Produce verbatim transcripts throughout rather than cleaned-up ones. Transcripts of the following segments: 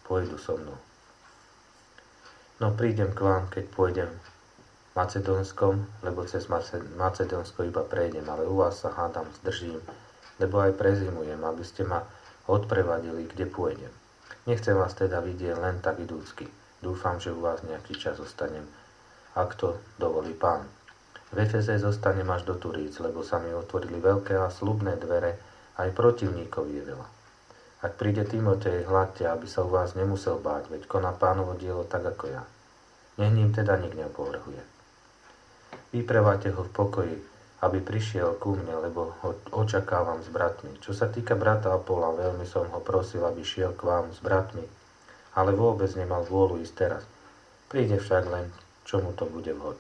pôjdu so mnou. No prídem k vám, keď pôjdem Macedónskom, lebo cez Macedónsko iba prejdem, ale u vás sa hádam zdržím, lebo aj prezimujem, aby ste ma odprevadili, kde pôjdem. Nechcem vás teda vidieť len tak idúcky. Dúfam, že u vás nejaký čas zostanem, ak to dovolí Pán. V Efeze zostanem až do Turíc, lebo sa mi otvorili veľké a sľubné dvere, aj protivníkov je veľa. Ak príde Timotej, hľadte, aby sa u vás nemusel báť, veď koná Pánovo dielo tak ako ja. Nech ním teda nik neopovrhuje. Vyprevajte ho v pokoji, aby prišiel ku mne, lebo ho očakávam s bratmi. Čo sa týka brata Apola, veľmi som ho prosil, aby šiel k vám s bratmi, ale vôbec nemal vôľu ísť teraz. Príde však len, čo mu to bude vhod.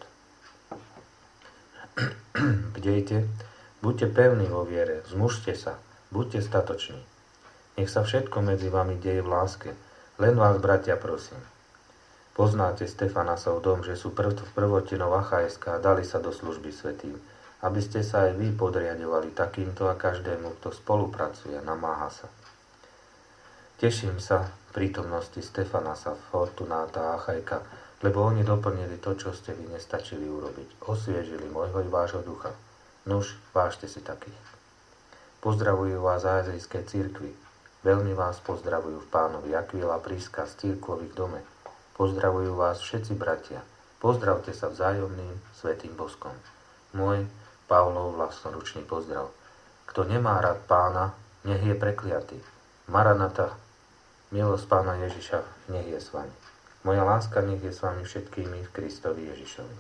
Bdejte, buďte pevní vo viere, zmužte sa, buďte statoční. Nech sa všetko medzi vami deje v láske. Len vás, bratia, prosím. Poznáte Stefanasov dom, že sú prv, prvotinov Achajska a dali sa do služby svätým, aby ste sa aj vy podriadovali takýmto a každému, kto spolupracuje a namáha sa. Teším sa v prítomnosti Stefanasa, Fortunáta a Achajka, lebo oni doplnili to, čo ste vy nestačili urobiť. Osviežili môjho i vášho ducha. Nuž, vážte si takých. Pozdravujú vás azijské cirkvi. Veľmi vás pozdravujú v Pánovi Akvila, Priska z cirkvových dome. Pozdravujú vás všetci bratia. Pozdravte sa vzájomným svätým boskom. Môj Pavlov vlastnoručný pozdrav. Kto nemá rád Pána, nech je prekliatý. Maranata, milosť Pána Ježiša, nech je s vami. Moja láska nech je s vami všetkými v Kristovi Ježišovi.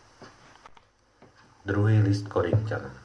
Druhý list Korinťanom.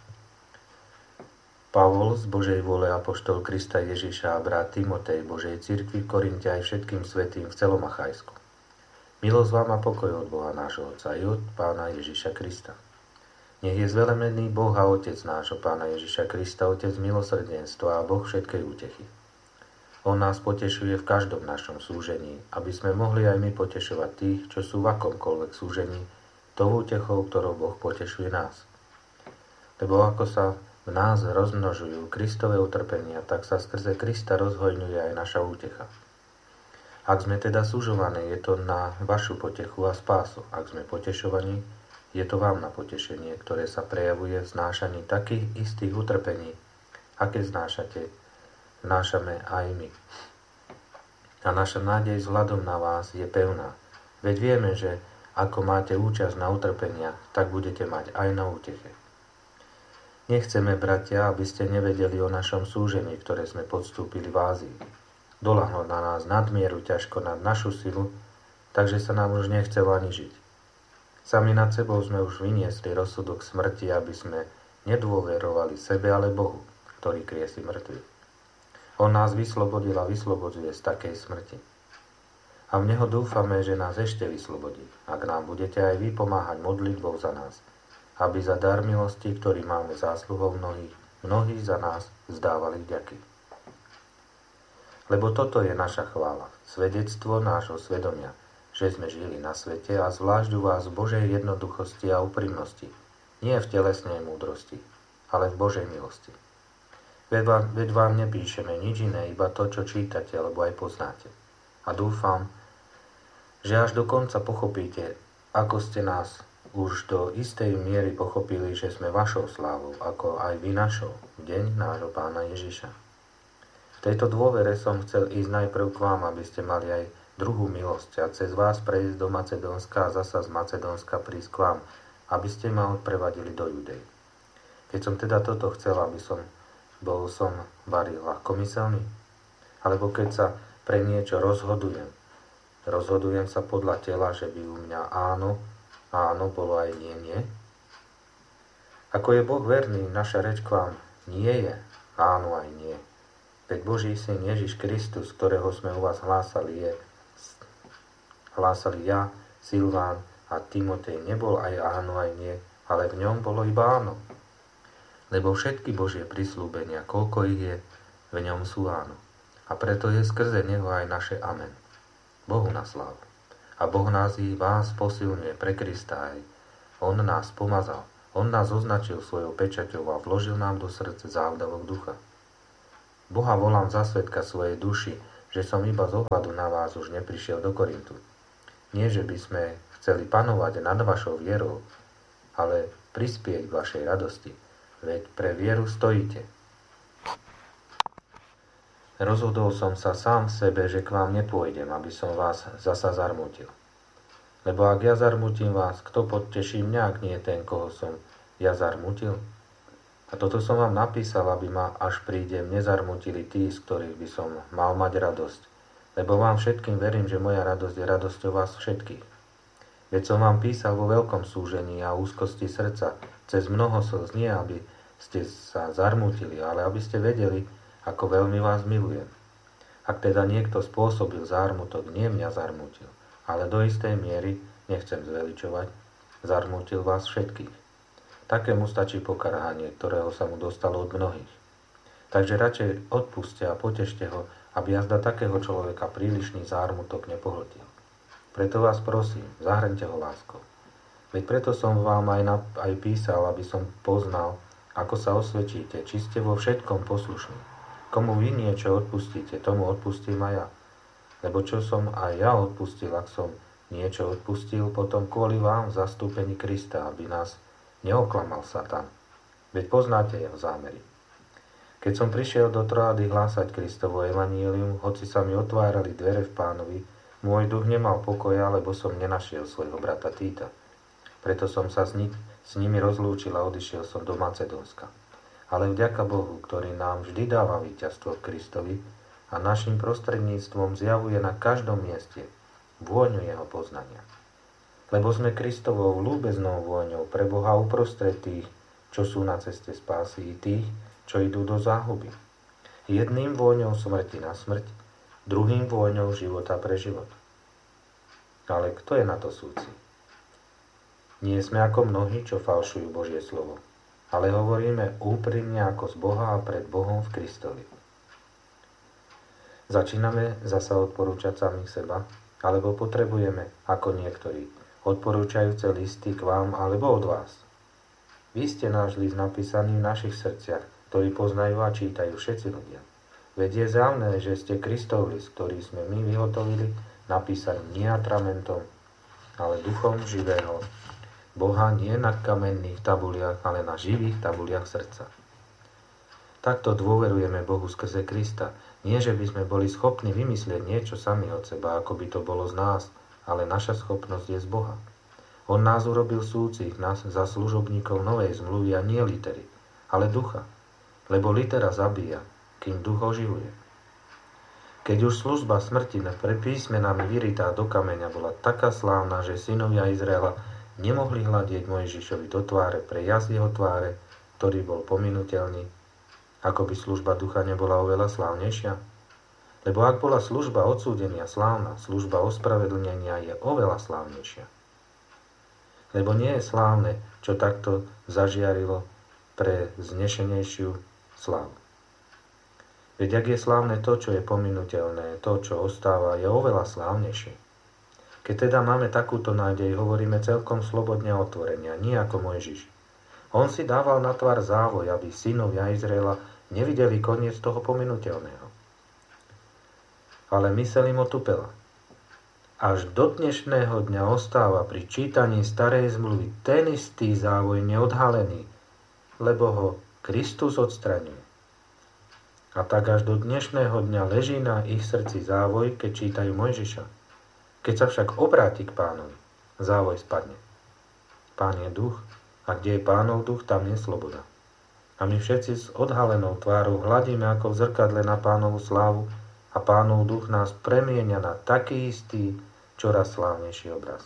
Pavol z Božej vôle apoštol Krista Ježiša a brat Timotej Božej cirkvi v Korinte aj všetkým svätým v celom Achajsku. Milosť vám a pokoj od Boha nášho Otca i od Pána Ježiša Krista. Nech je zvelemený Boh a Otec nášho Pána Ježiša Krista, Otec milosrdenstva a Boh všetkej útechy. On nás potešuje v každom našom súžení, aby sme mohli aj my potešovať tých, čo sú v akomkoľvek súžení, tou útechou, ktorou Boh potešuje nás. Lebo ako sa v nás rozmnožujú Kristové utrpenia, tak sa skrze Krista rozhojňuje aj naša útecha. Ak sme teda sužovaní, je to na vašu potechu a spásu. Ak sme potešovaní, je to vám na potešenie, ktoré sa prejavuje v znášaní takých istých utrpení, aké znášate, znášame aj my. A naša nádej vzhľadom na vás je pevná. Veď vieme, že ako máte účasť na utrpeniach, tak budete mať aj na úteche. Nechceme, bratia, aby ste nevedeli o našom súžení, ktoré sme podstúpili v Ázii. Doľahlo na nás nadmieru ťažko nad našu silu, takže sa nám už nechcelo ani žiť. Sami nad sebou sme už vyniesli rozsudok smrti, aby sme nedôverovali sebe, ale Bohu, ktorý kriesi mŕtvych. On nás vyslobodil a vyslobodzuje z takej smrti. A v Neho dúfame, že nás ešte vyslobodí, ak nám budete aj vy pomáhať modlitbou za nás, aby za dar milosti, ktorý máme zásluhou mnohých, mnohí za nás vzdávali vďaky. Lebo toto je naša chvála, svedectvo nášho svedomia, že sme žili na svete a zvlášť u vás v Božej jednoduchosti a úprimnosti, nie v telesnej múdrosti, ale v Božej milosti. Veď vám, veď vám nepíšeme nič iné, iba to, čo čítate, alebo aj poznáte. A dúfam, že až do konca pochopíte, ako ste nás už do istej miery pochopili, že sme vašou slávou, ako aj vy našou, v deň nášho Pána Ježiša. V tejto dôvere som chcel ísť najprv k vám, aby ste mali aj druhú milosť a cez vás prejsť do Macedónska a zasa z Macedónska prísť k vám, aby ste ma odprevadili do Judej. Keď som teda toto chcel, aby som bol som varil ľahkomyselný, alebo keď sa pre niečo rozhodujem, rozhodujem sa podľa tela, že by u mňa áno, áno bolo aj nie, nie. Ako je Boh verný, naša reč k vám nie je áno aj nie. Veď Boží syn Ježiš Kristus, ktorého sme u vás hlásali, je, hlásali ja, Silván a Timotej, nebol aj áno aj nie, ale v ňom bolo iba áno. Lebo všetky Božie prisľúbenia, koľko ich je, v ňom sú áno. A preto je skrze neho aj naše amen. Bohu na slávu. A Boh nás i vás posilňuje pre Krista aj. On nás pomazal. On nás označil svojou pečaťou a vložil nám do srdce závdavok ducha. Boha volám za svedka svojej duši, že som iba z ohľadu na vás už neprišiel do Korintu. Nie, že by sme chceli panovať nad vašou vierou, ale prispieť k vašej radosti, veď pre vieru stojíte. Rozhodol som sa sám v sebe, že k vám nepôjdem, aby som vás zasa zarmutil. Lebo ak ja zarmutím vás, kto poteší mňa, ak nie ten, koho som ja zarmutil? A toto som vám napísal, aby ma, až prídem, nezarmutili tí, z ktorých by som mal mať radosť. Lebo vám všetkým verím, že moja radosť je radosťou vás všetkých. Veď som vám písal vo veľkom súžení a úzkosti srdca, cez mnoho slz, nie aby ste sa zarmutili, ale aby ste vedeli, ako veľmi vás milujem. Ak teda niekto spôsobil zármutok, nie mňa zarmutil, ale do istej miery, nechcem zveličovať, zarmutil vás všetkých. Takému stačí pokarhanie, ktorého sa mu dostalo od mnohých. Takže radšej odpuste a potešte ho, aby jazda takého človeka prílišný zármutok nepohltil. Preto vás prosím, zahrňte ho láskou. Veď preto som vám aj, na, aj písal, aby som poznal, ako sa osvedčíte, či ste vo všetkom poslušní. Komu vy niečo odpustíte, tomu odpustím aj ja. Lebo čo som aj ja odpustil, ak som niečo odpustil, potom kvôli vám v zastúpení Krista, aby nás neoklamal Satan. Veď poznáte jeho zámery. Keď som prišiel do Troady hlásať Kristovo evanjelium, hoci sa mi otvárali dvere v Pánovi, môj duch nemal pokoja, lebo som nenašiel svojho brata Týta. Preto som sa s, ni- s nimi rozlúčil a odišiel som do Macedónska. Ale vďaka Bohu, ktorý nám vždy dáva víťazstvo v Kristovi a našim prostredníctvom zjavuje na každom mieste vôňu jeho poznania. Lebo sme Kristovou ľúbeznou vôňou pre Boha uprostred tých, čo sú na ceste spásy, i tých, čo idú do záhuby. Jedným vôňou smrti na smrť, druhým vôňou života pre život. Ale kto je na to súci? Nie sme ako mnohí, čo falšujú Božie slovo, ale hovoríme úprimne ako z Boha a pred Bohom v Kristovi. Začíname zasa odporúčať samých seba, alebo potrebujeme, ako niektorí, odporúčajúce listy k vám alebo od vás. Vy ste náš list napísaný v našich srdciach, ktorý poznajú a čítajú všetci ľudia. Veď je zjavné, že ste Kristov list, ktorý sme my vyhotovili, napísaný nie atramentom, ale duchom živého Boha, nie na kamenných tabuliach, ale na živých tabuliach srdca. Takto dôverujeme Bohu skrze Krista. Nie, že by sme boli schopní vymyslieť niečo sami od seba, ako by to bolo z nás, ale naša schopnosť je z Boha. On nás urobil súcich, nás za služobníkov novej zmluvy a nie litery, ale ducha. Lebo litera zabíja, kým duch oživuje. Keď už služba smrti pre písmenami vyritá do kameňa bola taká slávna, že synovia Izraela nemohli hľadieť Mojžišovi do tváre pre jaz jeho tváre, ktorý bol pominuteľný, ako by služba ducha nebola oveľa slávnejšia? Lebo ak bola služba odsúdenia slávna, služba ospravedlnenia je oveľa slávnejšia. Lebo nie je slávne, čo takto zažiarilo pre znešenejšiu slávu. Veď ak je slávne to, čo je pominuteľné, to, čo ostáva, je oveľa slávnejšie. Keď teda máme takúto nádej, hovoríme celkom slobodne a otvorenia, nie ako Mojžiš. On si dával na tvár závoj, aby synovia Izraela nevideli koniec toho pominuteľného. Ale myseľ im otupela. Až do dnešného dňa ostáva pri čítaní starej zmluvy ten istý závoj neodhalený, lebo ho Kristus odstraňuje. A tak až do dnešného dňa leží na ich srdci závoj, keď čítajú Mojžiša. Keď sa však obráti k Pánovi, závoj spadne. Pán je duch, a kde je Pánov duch, tam je sloboda. A my všetci s odhalenou tvárou hľadíme ako v zrkadle na Pánovu slávu, a Pánov duch nás premieňa na taký istý, čoraz slávnejší obraz.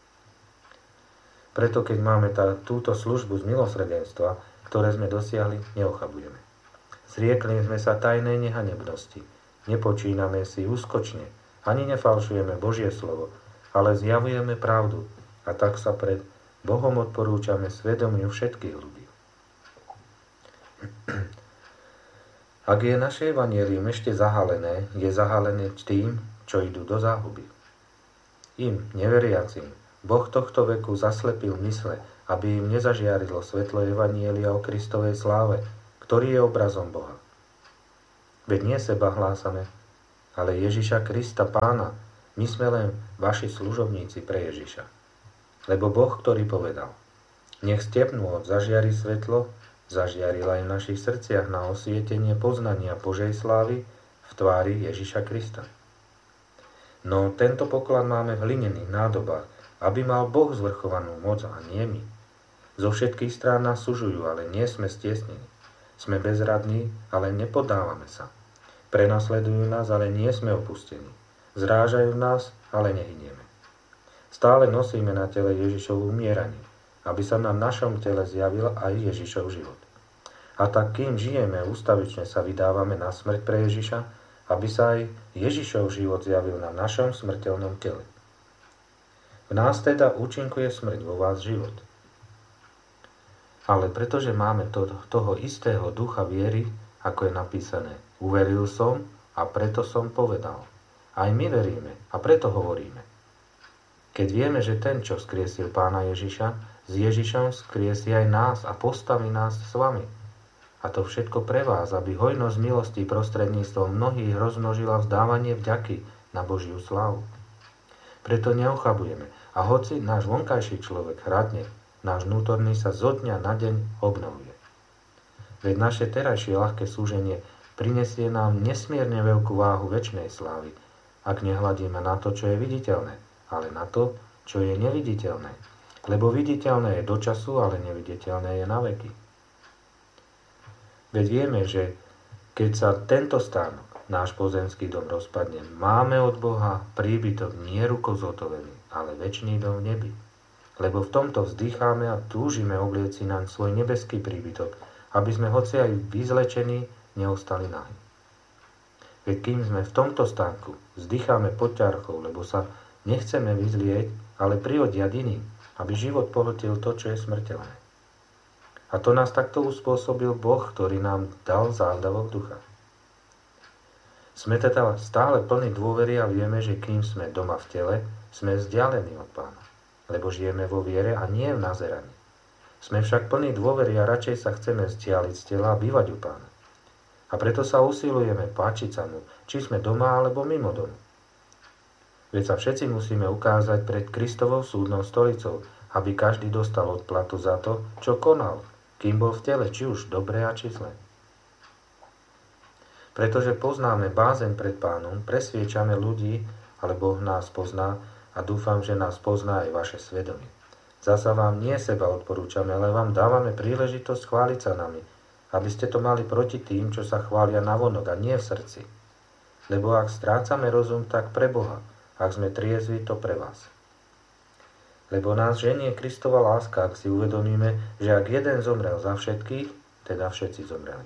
Preto keď máme tá, túto službu z milosrdenstva, ktoré sme dosiahli, neochabujeme. Zriekli sme sa tajnej nehanebnosti, nepočíname si úskočne, ani nefalšujeme Božie slovo, ale zjavujeme pravdu a tak sa pred Bohom odporúčame svedomiu všetkých ľudí. Ak je naše evanjelium ešte zahalené, je zahalené tým, čo idú do záhuby. Im, neveriacim, Boh tohto veku zaslepil mysle, aby im nezažiarilo svetlo evanjelia o Kristovej sláve, ktorý je obrazom Boha. Veď nie seba hlásame, ale Ježiša Krista Pána. My sme len vaši služobníci pre Ježiša. Lebo Boh, ktorý povedal, nech z tepnôt zažiari svetlo, zažiaril aj v našich srdciach na osvietenie poznania Božej slávy v tvári Ježiša Krista. No tento poklad máme v hlinených nádobách, aby mal Boh zvrchovanú moc a nie my. Zo všetkých strán nás sužujú, ale nie sme stiesnení. Sme bezradní, ale nepodávame sa. Prenasledujú nás, ale nie sme opustení. Zrážajú nás, ale nehynieme. Stále nosíme na tele Ježišovu umieranie, aby sa na našom tele zjavil aj Ježišov život. A tak, kým žijeme, ústavične sa vydávame na smrť pre Ježiša, aby sa aj Ježišov život zjavil na našom smrteľnom tele. V nás teda účinkuje smrť, vo vás život. Ale pretože máme to, toho istého ducha viery, ako je napísané, uveril som a preto som povedal. Aj my veríme a preto hovoríme. Keď vieme, že ten, čo vzkriesil Pána Ježiša, s Ježišom vzkriesí aj nás a postaví nás s vami. A to všetko pre vás, aby hojnosť milostí prostredníctvom mnohých rozmnožila vzdávanie vďaky na Božiu slávu. Preto neochabujeme a hoci náš vonkajší človek hradne, náš vnútorný sa zo dňa na deň obnovuje. Veď naše terajšie ľahké súženie prinesie nám nesmierne veľkú váhu večnej slávy, ak nehľadíme na to, čo je viditeľné, ale na to, čo je neviditeľné. Lebo viditeľné je do času, ale neviditeľné je na veky. Veď vieme, že keď sa tento stánok, náš pozemský dom rozpadne, máme od Boha príbytok nie rukou zhotovený, ale večný dom v nebi. Lebo v tomto vzdycháme a túžime obliec si naň svoj nebeský príbytok, aby sme hoci aj vyzlečení neostali nahí. Veď kým sme v tomto stánku, vzdycháme pod ťarchou, lebo sa nechceme vyzlieť, ale prihodiať iným, aby život pohltil to, čo je smrteľné. A to nás takto uspôsobil Boh, ktorý nám dal závdavok ducha. Sme teda stále plní dôvery a vieme, že kým sme doma v tele, sme vzdialení od Pána, lebo žijeme vo viere a nie v nazeraní. Sme však plní dôvery a radšej sa chceme vzdialiť z tela a bývať u Pána. A preto sa usilujeme páčiť sa mu, či sme doma alebo mimo domu. Veď sa všetci musíme ukázať pred Kristovou súdnou stolicou, aby každý dostal odplatu za to, čo konal, kým bol v tele, či už dobré a či zlé. Pretože poznáme bázeň pred Pánom, presviečame ľudí, ale Boh nás pozná a dúfam, že nás pozná aj vaše svedomie. Zasa vám nie seba odporúčame, ale vám dávame príležitosť chváliť sa nami, aby ste to mali proti tým, čo sa chvália navonok a nie v srdci. Lebo ak strácame rozum, tak pre Boha, ak sme triezvi, to pre vás. Lebo nás ženie Kristova láska, ak si uvedomíme, že ak jeden zomrel za všetkých, teda všetci zomreli.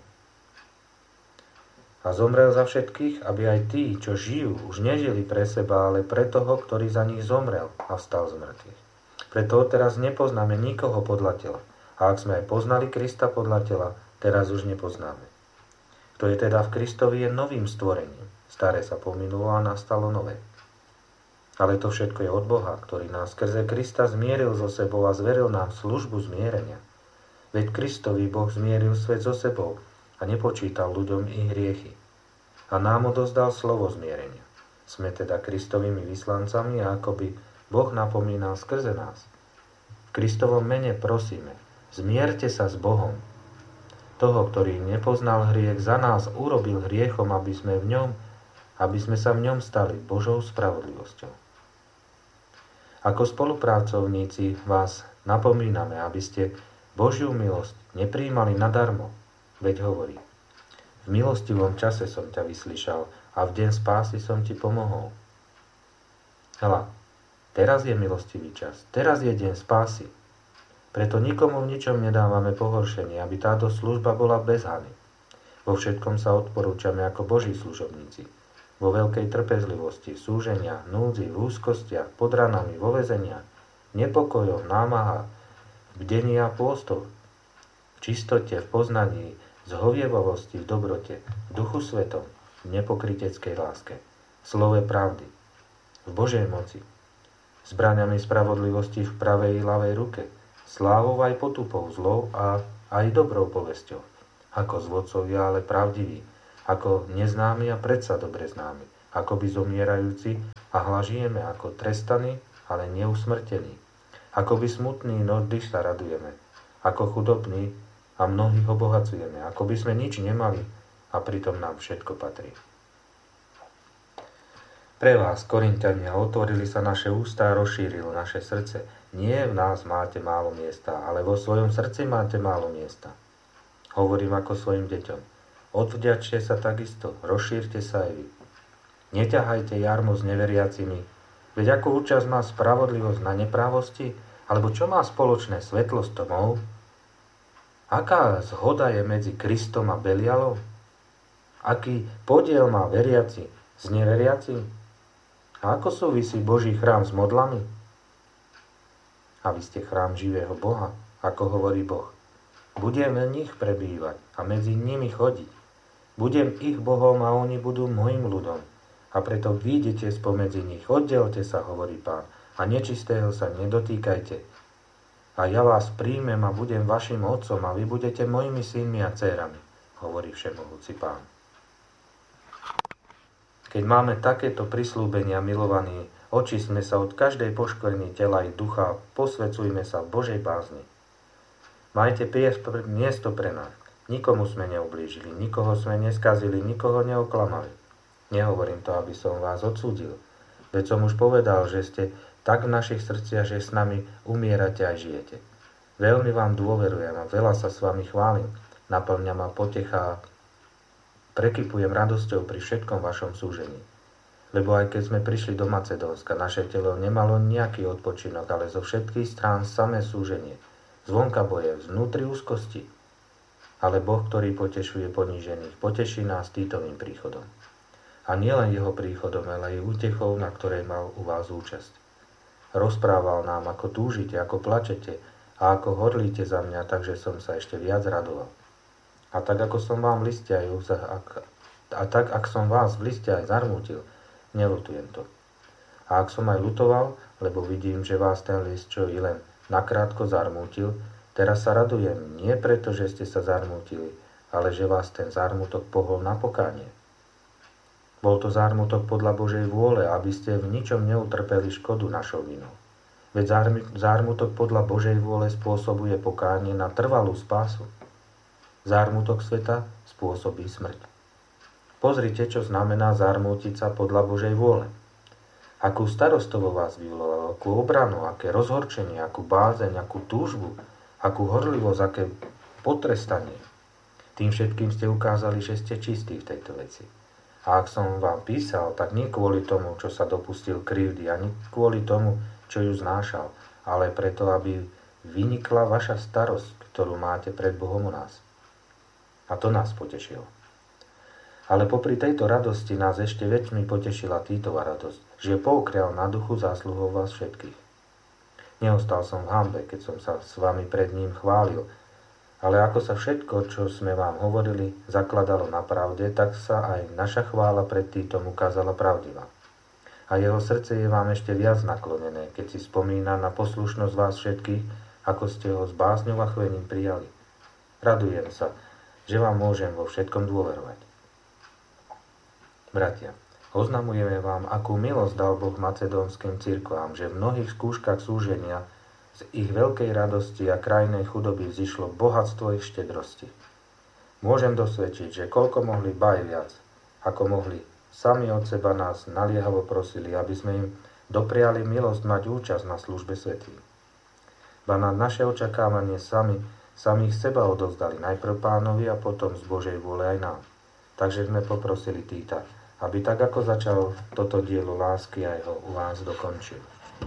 A zomrel za všetkých, aby aj tí, čo žijú, už nežili pre seba, ale pre toho, ktorý za nich zomrel a vstal z mŕtvych. Preto teraz nepoznáme nikoho podľa tela. A ak sme aj poznali Krista podľa tela, teraz už nepoznáme. Kto je teda v Kristovi, je novým stvorením. Staré sa pominulo a nastalo nové. Ale to všetko je od Boha, ktorý nás skrze Krista zmieril so sebou a zveril nám službu zmierenia. Veď Kristovi Boh zmieril svet so sebou a nepočítal ľuďom ich hriechy. A nám odozdal slovo zmierenia. Sme teda Kristovými vyslancami a akoby Boh napomínal skrze nás. V Kristovom mene prosíme, zmierte sa s Bohom. Toho, ktorý nepoznal hriech, za nás urobil hriechom, aby sme v ňom, aby sme sa v ňom stali Božou spravodlivosťou. Ako spolupracovníci vás napomíname, aby ste Božiu milosť nepríjmali nadarmo, veď hovorí: v milostivom čase som ťa vyslyšal a v deň spásy som ti pomohol. Hela, teraz je milostivý čas, teraz je deň spásy. Preto nikomu v ničom nedávame pohoršenie, aby táto služba bola bez hany. Vo všetkom sa odporúčame ako Boží služobníci. Vo veľkej trpezlivosti, v súženiach, núdzi, v úzkostiach, pod ranami, vo väzeniach, nepokojoch, námahách, v bdení a pôstoch, v čistote, v poznaní, zhovievavosti, v dobrote, v duchu svetom, v nepokryteckej láske, v slove pravdy, v Božej moci, zbraňami spravodlivosti v pravej i ľavej ruke, slávou aj potupou, zlou a aj dobrou povesťou, ako zvodcovia, ale pravdiví, ako neznámi a predsa dobre známi, ako by zomierajúci, a hľa žijeme ako trestaní, ale neusmrtení. Ako by smutní, no vždy sa radujeme. Ako chudobní a mnohých obohacujeme. Ako by sme nič nemali a pritom nám všetko patrí. Pre vás, Korinťania, otvorili sa naše ústa a rozšírilo naše srdce. Nie v nás máte málo miesta, ale vo svojom srdci máte málo miesta. Hovorím ako svojim deťom. Odvďačte sa takisto, rozšírte sa aj vy. Neťahajte jarmo s neveriacimi, veď ako účasť má spravodlivosť na neprávosti, alebo čo má spoločné svetlo s tmou? Aká zhoda je medzi Kristom a Belialom? Aký podiel má veriaci s neveriacim? A ako súvisí Boží chrám s modlami? A vy ste chrám živého Boha, ako hovorí Boh. Budem v nich prebývať a medzi nimi chodiť. Budem ich Bohom a oni budú môjim ľudom. A preto vyjdete spomedzi nich, oddelte sa, hovorí Pán, a nečistého sa nedotýkajte. A ja vás príjmem a budem vašim otcom a vy budete mojimi synmi a dcérami, hovorí Všemohúci Pán. Keď máme takéto prislúbenia, milovaní, očistme sa od každej poškvrny tela i ducha, posvedzujme sa v Božej bázni. Majte miesto pre nás. Nikomu sme neublížili, nikoho sme neskazili, nikoho neoklamali. Nehovorím to, aby som vás odsúdil. Veď som už povedal, že ste tak v našich srdciach, že s nami umierate a žijete. Veľmi vám dôverujem a veľa sa s vami chválim. Naplňa ma potecha a prekypujem radosťou pri všetkom vašom súžení. Lebo aj keď sme prišli do Macedónska, naše telo nemalo nejaký odpočinok, ale zo všetkých strán samé súženie. Zvonka boje, vnútri úzkosti. Ale Boh, ktorý potešuje ponížených, poteší nás Títovým príchodom. A nielen jeho príchodom, ale aj útechou, na ktorej mal u vás účasť. Rozprával nám, ako túžite, ako plačete a ako horlíte za mňa, takže som sa ešte viac radoval. A tak, ako som vám v liste aj, a tak, ak som vás v liste aj zarmútil, neľutujem to. A ak som aj ľutoval, lebo vidím, že vás ten list, čo i len nakrátko zarmútil, teraz sa radujem, nie preto, že ste sa zarmútili, ale že vás ten zármutok pohol na pokánie. Bol to zármutok podľa Božej vôle, aby ste v ničom neutrpeli škodu našou vinou. Veď zármutok podľa Božej vôle spôsobuje pokánie na trvalú spásu. Zármutok sveta spôsobí smrť. Pozrite, čo znamená zármútiť sa podľa Božej vôle. Akú starostovo vás vyvolalo, akú obranu, aké rozhorčenie, akú bázeň, akú túžbu, akú horlivosť, aké potrestanie. Tým všetkým ste ukázali, že ste čistí v tejto veci. A ak som vám písal, tak nie kvôli tomu, čo sa dopustil krivdy, ani kvôli tomu, čo ju znášal, ale preto, aby vynikla vaša starosť, ktorú máte pred Bohom u nás. A to nás potešilo. Ale popri tejto radosti nás ešte väčšmi potešila Títova radosť, že poukrial na duchu zásluhou vás všetkých. Neostal som v hanbe, keď som sa s vami pred ním chválil, ale ako sa všetko, čo sme vám hovorili, zakladalo na pravde, tak sa aj naša chvála pred Títom ukázala pravdivá. A jeho srdce je vám ešte viac naklonené, keď si spomína na poslušnosť vás všetkých, ako ste ho s bázňou a chvením prijali. Radujem sa, že vám môžem vo všetkom dôverovať. Bratia, oznamujeme vám, akú milosť dal Boh macedónskym cirkvám, že v mnohých skúškach súženia z ich veľkej radosti a krajnej chudoby vzišlo bohatstvo ich štedrosti. Môžem dosvedčiť, že koľko mohli baj viac, ako mohli, sami od seba nás naliehavo prosili, aby sme im dopriali milosť mať účasť na službe svätým. Ba na naše očakávanie sami, samých seba odovzdali najprv Pánovi a potom z Božej vôle aj nám. Takže sme poprosili Títa, aby tak ako začal toto dielo lásky, aj ho u vás dokončil.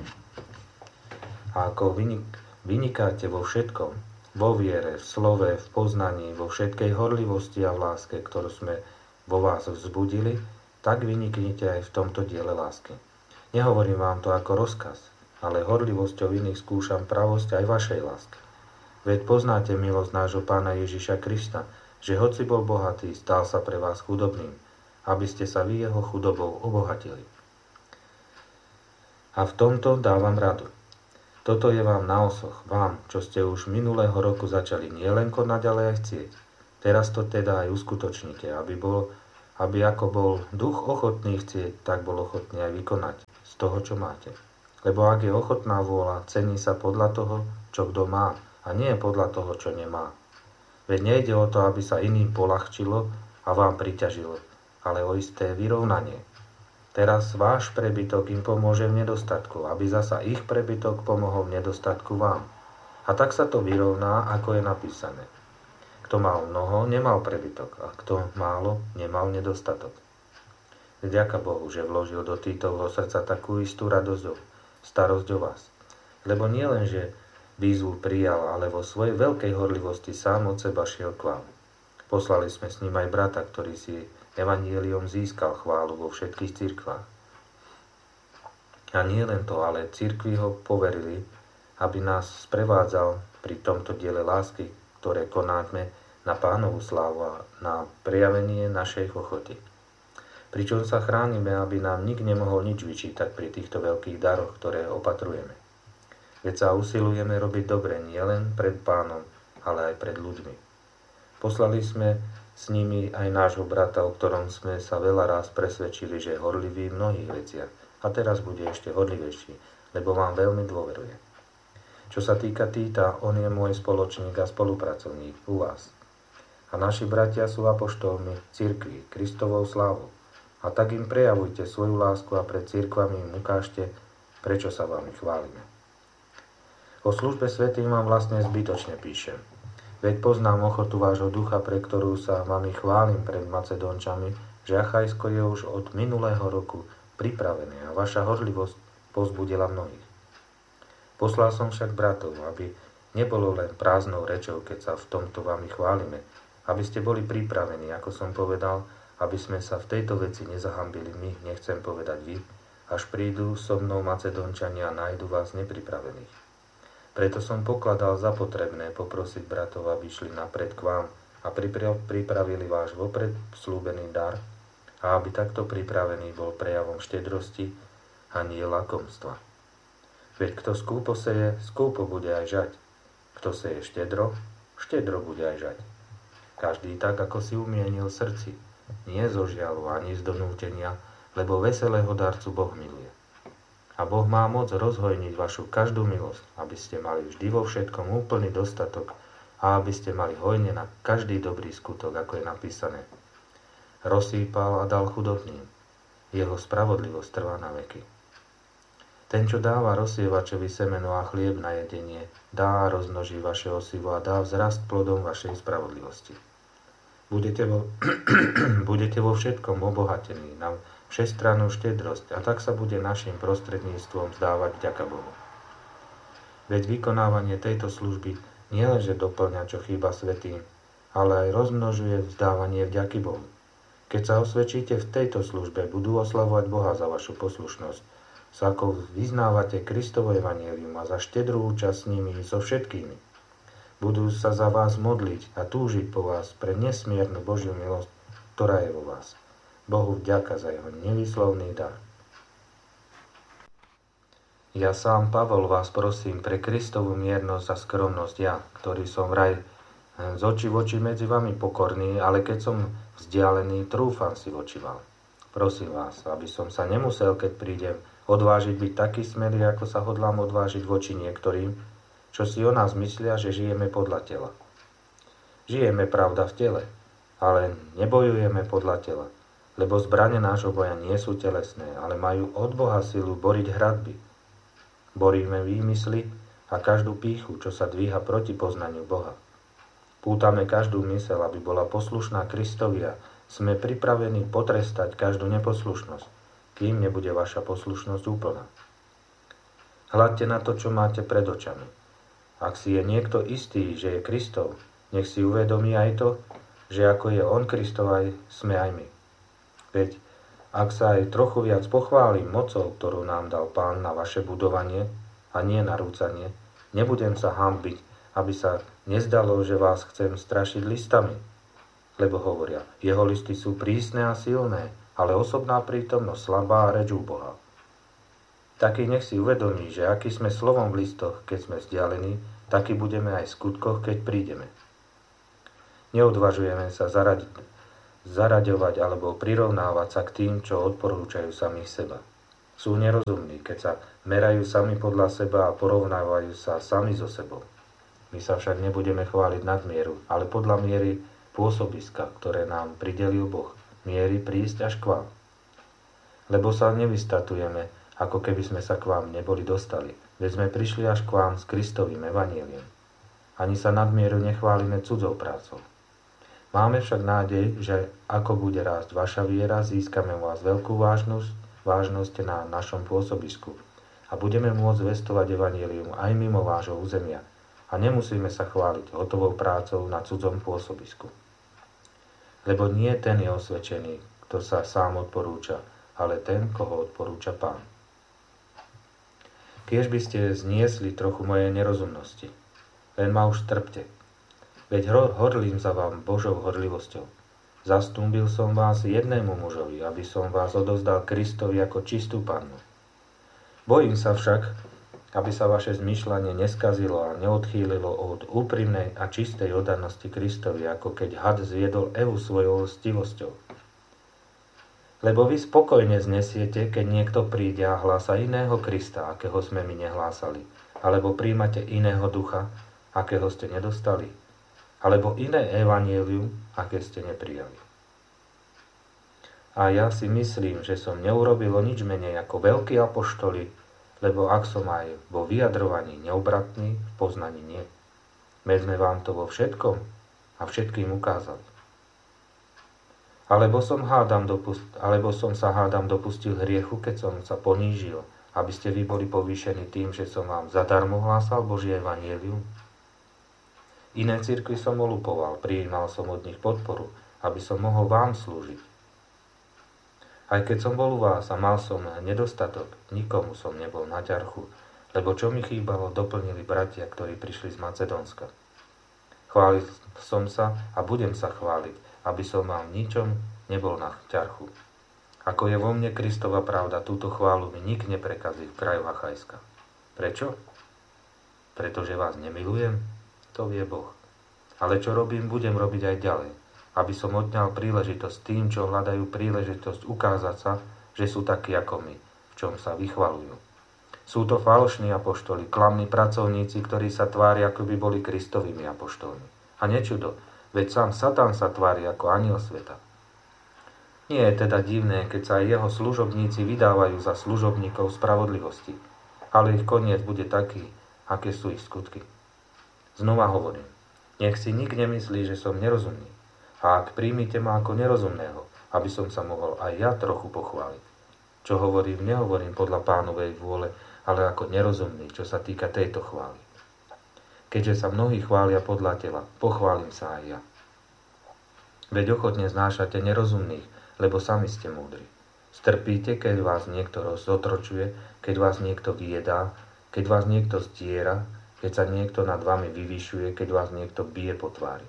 A ako vynik, vynikáte vo všetkom, vo viere, v slove, v poznaní, vo všetkej horlivosti a v láske, ktorú sme vo vás vzbudili, tak vyniknite aj v tomto diele lásky. Nehovorím vám to ako rozkaz, ale horlivosťou iných skúšam pravosť aj vašej lásky. Veď poznáte milosť nášho Pána Ježiša Krista, že hoci bol bohatý, stal sa pre vás chudobným, aby ste sa vy jeho chudobou obohatili. A v tomto dávam radu. Toto je vám na osoch, vám, čo ste už minulého roku začali nielen konať, ale aj chcieť. Teraz to teda aj uskutočnite, aby, bolo, aby ako bol duch ochotný chcieť, tak bol ochotný aj vykonať z toho, čo máte. Lebo ak je ochotná vôľa, cení sa podľa toho, čo kto má, a nie podľa toho, čo nemá. Veď nejde o to, aby sa iným poľahčilo a vám priťažilo, ale o isté vyrovnanie. Teraz váš prebytok im pomôže v nedostatku, aby zasa ich prebytok pomohol v nedostatku vám. A tak sa to vyrovná, ako je napísané. Kto mal mnoho, nemal prebytok, a kto málo, nemal nedostatok. Vďaka Bohu, že vložil do Titovho srdca takú istú radosť o starosť o vás. Lebo nie len, že výzvu prijal, ale vo svojej veľkej horlivosti sám od seba šiel k vám. Poslali sme s ním aj brata, ktorý si evanjeliom získal chválu vo všetkých cirkvách. A nie len to, ale cirkvi ho poverili, aby nás sprevádzal pri tomto diele lásky, ktoré konáme na Pánovu slávu a na prejavenie našej ochoty. Pričom sa chránime, aby nám nik nemohol nič vyčítať pri týchto veľkých daroch, ktoré opatrujeme. Veď sa usilujeme robiť dobre nielen pred Pánom, ale aj pred ľuďmi. Poslali sme s nimi aj nášho brata, o ktorom sme sa veľa raz presvedčili, že je horlivý v mnohých veciach. A teraz bude ešte horlivejší, lebo vám veľmi dôveruje. Čo sa týka Týta, on je môj spoločník a spolupracovník u vás. A naši bratia sú apoštolmi cirkvi, Kristovou slávou. A tak im prejavujte svoju lásku a pred cirkvami im ukážte, prečo sa vami chválime. O službe svätým vám vlastne zbytočne píšem. Veď poznám ochotu vášho ducha, pre ktorú sa vami chválim pred Macedónčami, že Achajsko je už od minulého roku pripravené a vaša horlivosť povzbudila mnohých. Poslal som však bratov, aby nebolo len prázdnou rečou, keď sa v tomto vami chválime, aby ste boli pripravení, ako som povedal, aby sme sa v tejto veci nezahambili my, nechcem povedať vy, až prídu so mnou Macedónčania a nájdu vás nepripravených. Preto som pokladal za potrebné poprosiť bratov, aby šli napred k vám a pripravili váš vopred slúbený dar a aby takto pripravený bol prejavom štedrosti a nie lakomstva. Veď kto skúpo seje, skúpo bude aj žať. Kto seje štedro, štedro bude aj žať. Každý tak, ako si umienil v srdci, nie zo žialu ani z donútenia, lebo veselého darcu Boh miluje. A Boh má moc rozhojniť vašu každú milosť, aby ste mali vždy vo všetkom úplný dostatok a aby ste mali hojne na každý dobrý skutok, ako je napísané. Rozsýpal a dal chudobným, jeho spravodlivosť trvá na veky. Ten, čo dáva rozsievačovi semeno a chlieb na jedenie, dá a rozmnoží vaše osivo a dá vzrast plodom vašej spravodlivosti. Budete vo, budete vo všetkom obohatení na všestrannú štedrosť a tak sa bude našim prostredníctvom zdávať vďaka Bohu. Veď vykonávanie tejto služby nielenže doplňa, čo chýba svätým, ale aj rozmnožuje vzdávanie vďaky Bohu. Keď sa osvedčíte v tejto službe, budú oslavovať Boha za vašu poslušnosť, sa ako vyznávate Kristovo evanjelium a za štedrú účasť s nimi so všetkými. Budú sa za vás modliť a túžiť po vás pre nesmiernu Božiu milosť, ktorá je vo vás. Bohu vďaka za jeho nevýslovný dar. Ja sám, Pavol, vás prosím pre Kristovu miernosť a skromnosť ja, ktorý som vraj z očí v oči medzi vami pokorný, ale keď som vzdialený, trúfam si voči vám. Prosím vás, aby som sa nemusel, keď prídem, odvážiť byť taký smelý, ako sa hodlám odvážiť voči niektorým, čo si o nás myslia, že žijeme podľa tela. Žijeme, pravda, v tele, ale nebojujeme podľa tela, lebo zbrane nášho boja nie sú telesné, ale majú od Boha silu boriť hradby. Boríme výmysly a každú pýchu, čo sa dvíha proti poznaniu Boha. Pútame každú myseľ, aby bola poslušná Kristovi a sme pripravení potrestať každú neposlušnosť, kým nebude vaša poslušnosť úplná. Hľadte na to, čo máte pred očami. Ak si je niekto istý, že je Kristov, nech si uvedomí aj to, že ako je on Kristov, aj sme aj my. Veď ak sa aj trochu viac pochválim mocou, ktorú nám dal Pán na vaše budovanie a nie na rúcanie, nebudem sa hanbiť, aby sa nezdalo, že vás chcem strašiť listami. Lebo hovoria, jeho listy sú prísne a silné, ale osobná prítomnosť slabá a reč úbohá. Taký nech si uvedomí, že aký sme slovom v listoch, keď sme vzdialení, taký budeme aj v skutkoch, keď prídeme. Neodvažujeme sa zaradiť zaraďovať alebo prirovnávať sa k tým, čo odporúčajú samých seba. Sú nerozumní, keď sa merajú sami podľa seba a porovnávajú sa sami so sebou. My sa však nebudeme chváliť nadmieru, ale podľa miery pôsobiska, ktoré nám pridelil Boh, miery prísť až k vám. Lebo sa nevystatujeme, ako keby sme sa k vám neboli dostali, veď sme prišli až k vám s Kristovým evanjeliom. Ani sa nadmieru nechválime cudzou prácou. Máme však nádej, že ako bude rásť vaša viera, získame u vás veľkú vážnosť, vážnosť na našom pôsobisku a budeme môcť zvestovať evanjelium aj mimo vášho územia a nemusíme sa chváliť hotovou prácou na cudzom pôsobisku. Lebo nie ten je osvedčený, kto sa sám odporúča, ale ten, koho odporúča Pán. Kiež by ste zniesli trochu mojej nerozumnosti, len ma už trpte, veď horlím za vám Božou horlivosťou. Zastúbil som vás jednému mužovi, aby som vás odovzdal Kristovi ako čistú pannu. Bojím sa však, aby sa vaše zmýšľanie neskazilo a neodchýlilo od úprimnej a čistej oddanosti Kristovi, ako keď had zviedol Evu svojou lstivosťou. Lebo vy spokojne znesiete, keď niekto príde a hlása iného Krista, akého sme my nehlásali, alebo príjmate iného ducha, akého ste nedostali, alebo iné evanjelium, aké ste neprijali. A ja si myslím, že som neurobil nič menej ako veľkí apoštoli, lebo ak som aj vo vyjadrovaní neobratný, v poznaní nie. Veď sme vám to vo všetkom a všetkým ukázali. Alebo som, hádam dopust, alebo som sa hádam dopustil hriechu, keď som sa ponížil, aby ste vy boli povýšení tým, že som vám zadarmo hlásal Božie evanjelium. Iné cirkvi som olupoval, prijímal som od nich podporu, aby som mohol vám slúžiť. Aj keď som bol u vás a mal som nedostatok, nikomu som nebol na ťarchu, lebo čo mi chýbalo, doplnili bratia, ktorí prišli z Macedónska. Chválil som sa a budem sa chváliť, aby som vám ničom nebol na ťarchu. Ako je vo mne Kristova pravda, túto chválu mi nik neprekazí v kraju Achajska. Prečo? Pretože vás nemilujem? To vie Boh. Ale čo robím, budem robiť aj ďalej, aby som odňal príležitosť tým, čo hľadajú príležitosť ukázať sa, že sú takí ako my, v čom sa vychvalujú. Sú to falošní apoštoli, klamní pracovníci, ktorí sa tvária, ako by boli Kristovými apoštolmi. A nečudo, veď sám Satan sa tvári ako anjel sveta. Nie je teda divné, keď sa aj jeho služobníci vydávajú za služobníkov spravodlivosti, ale ich koniec bude taký, aké sú ich skutky. Znova hovorím, nech si nik nemyslí, že som nerozumný. A ak príjmite ma ako nerozumného, aby som sa mohol aj ja trochu pochváliť. Čo hovorím, nehovorím podľa Pánovej vôle, ale ako nerozumný, čo sa týka tejto chvály. Keďže sa mnohí chvália podľa tela, pochválim sa aj ja. Veď ochotne znášate nerozumných, lebo sami ste múdri. Strpíte, keď vás niekto zotročuje, keď vás niekto vyjedá, keď vás niekto zdiera, keď sa niekto nad vami vyvyšuje, keď vás niekto bije po tvári.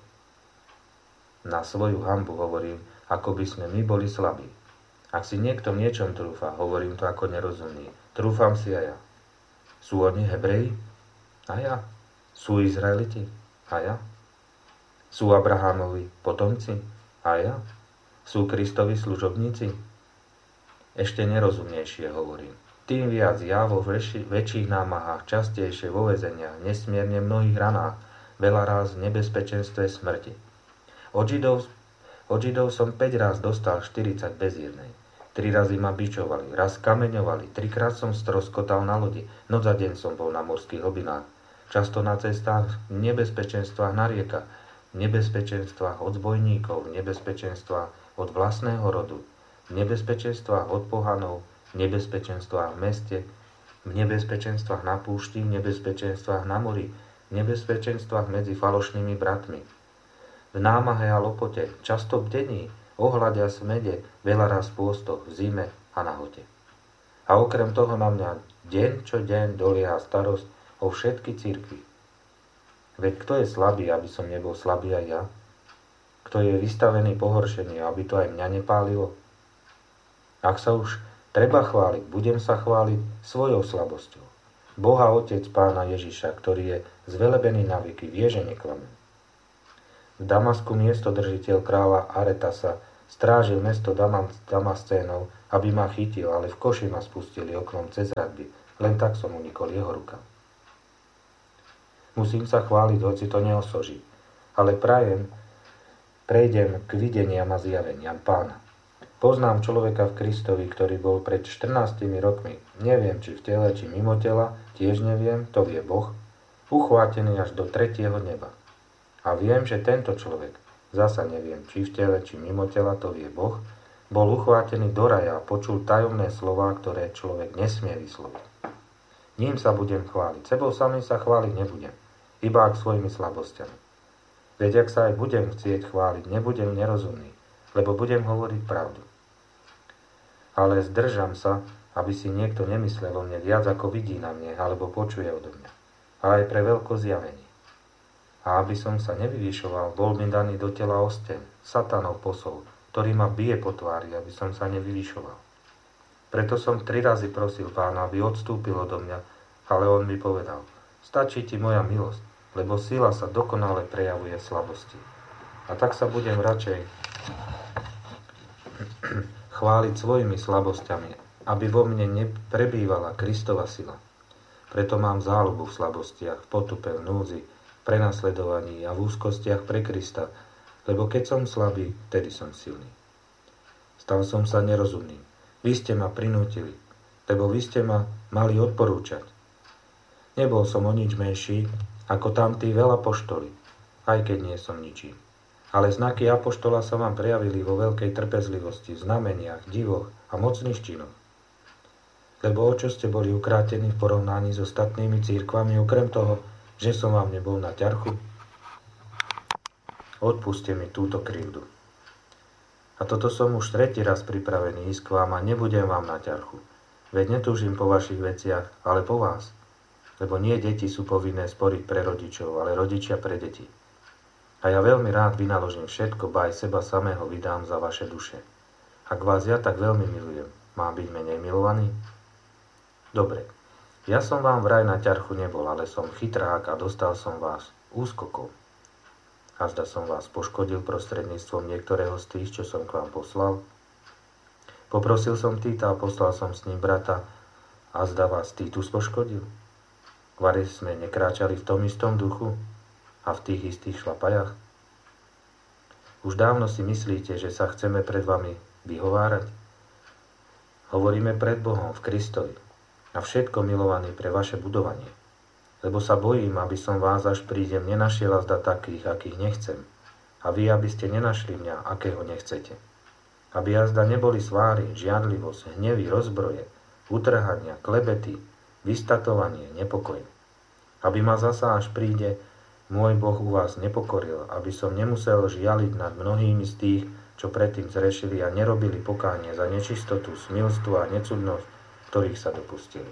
Na svoju hanbu hovorím, ako by sme my boli slabí. Ak si niekto v niečom trúfa, hovorím to ako nerozumný. Trúfam si aj ja. Sú oni Hebreji? A ja. Sú Izraeliti? A ja. Sú Abrahámovi potomci? A ja. Sú Kristovi služobníci? Ešte nerozumnejšie hovorím. Tým viac ja vo väčši, väčších námahách, častejšie vo väzeniach, nesmierne mnohých ranách, veľa ráz v nebezpečenstve smrti. Od Židov, od Židov som päť raz dostal štyridsať bez jednej. Tri razy ma bičovali, raz kameňovali, trikrát som stroskotal na lodi, noc a deň som bol na morských hlbinách. Často na cestách, v nebezpečenstvách na riekach, v nebezpečenstvách od zbojníkov, v nebezpečenstvách od vlastného rodu, v nebezpečenstvách od pohanov, v nebezpečenstvách v meste, v nebezpečenstvách na púšti, v nebezpečenstvách na mori, v nebezpečenstvách medzi falošnými bratmi. V námahe a lopote, často bdení, ohľade a smede, veľa raz pôstoch, v zime a nahote. A okrem toho na mňa deň čo deň dolieha starosť o všetky cirkvi. Veď kto je slabý, aby som nebol slabý aj ja? Kto je vystavený pohoršeniu, aby to aj mňa nepálilo? Ak sa už treba chváliť, budem sa chváliť svojou slabosťou. Boha Otec Pána Ježiša, ktorý je zvelebený na veky, vie, že neklamem. V Damasku miestodržiteľ kráľa Aretasa Strážil mesto Damascénov, aby ma chytil, ale v koši ma spustili oknom cez radby. Len tak som unikol jeho rukám. Musím sa chváliť, hoci to neosoží, ale prajem, prejdem k videniam a zjaveniam Pána. Poznám človeka v Kristovi, ktorý bol pred štrnástimi rokmi, neviem, či v tele, či mimo tela, tiež neviem, to vie Boh, uchvátený až do tretieho neba. A viem, že tento človek, zasa neviem, či v tele, či mimo tela, to vie Boh, bol uchvátený do raja a počul tajomné slová, ktoré človek nesmie vysloviť. Ním sa budem chváliť, sebou samým sa chváliť nebudem, iba ak svojimi slabosťami. Veď ak sa aj budem chcieť chváliť, nebudem nerozumný, lebo budem hovoriť pravdu. Ale zdržam sa, aby si niekto nemyslel o mne viac, ako vidí na mne, alebo počuje odo mňa. A aj pre veľké zjavenie. A aby som sa nevyvyšoval, bol mi daný do tela osteň, satanov posol, ktorý ma bije po tvári, aby som sa nevyvyšoval. Preto som tri razy prosil Pána, aby odstúpil odo mňa, ale on mi povedal, stačí ti moja milosť, lebo sila sa dokonale prejavuje v slabosti. A tak sa budem radšej chváliť svojimi slabosťami, aby vo mne neprebývala Kristova sila. Preto mám záľubu v slabostiach, v potupe, v núdzi, v prenasledovaní a v úzkostiach pre Krista, lebo keď som slabý, tedy som silný. Stal som sa nerozumným. Vy ste ma prinútili, lebo vy ste ma mali odporúčať. Nebol som o nič menší, ako tamtí veľapoštoli, aj keď nie som ničím. Ale znaky apoštola sa vám prejavili vo veľkej trpezlivosti, v znameniach, divoch a mocných činoch. Lebo o čo ste boli ukrátení v porovnaní s ostatnými cirkvami, okrem toho, že som vám nebol na ťarchu? Odpuste mi túto krivdu. A toto som už tretí raz pripravený ísť k vám a nebudem vám na ťarchu. Veď netúžim po vašich veciach, ale po vás. Lebo nie deti sú povinné sporiť pre rodičov, ale rodičia pre deti. A ja veľmi rád vynaložím všetko, ba aj seba samého vydám za vaše duše. Ak vás ja tak veľmi milujem, mám byť menej milovaný? Dobre, ja som vám vraj na ťarchu nebol, ale som chytrák a dostal som vás úskokom. A zda som vás poškodil prostredníctvom niektorého z tých, čo som k vám poslal. Poprosil som Týta a poslal som s ním brata, a zda vás Týtus poškodil. Vari sme nekráčali v tom istom duchu a v tých istých šlapajach? Už dávno si myslíte, že sa chceme pred vami vyhovárať? Hovoríme pred Bohom v Kristovi a všetko milovaný pre vaše budovanie. Lebo sa bojím, aby som vás, až prídem, nenašiel a zda takých, akých nechcem. A vy, aby ste nenašli mňa, akého nechcete. Aby jazda neboli sváry, žiadlivosť, hnevy, rozbroje, utrhania, klebety, vystatovanie, nepokoj. Aby ma zasa, až príde, môj Boh u vás nepokoril, aby som nemusel žialiť nad mnohými z tých, čo predtým zrešili a nerobili pokánie za nečistotu, smilstvo a necudnosť, ktorých sa dopustili.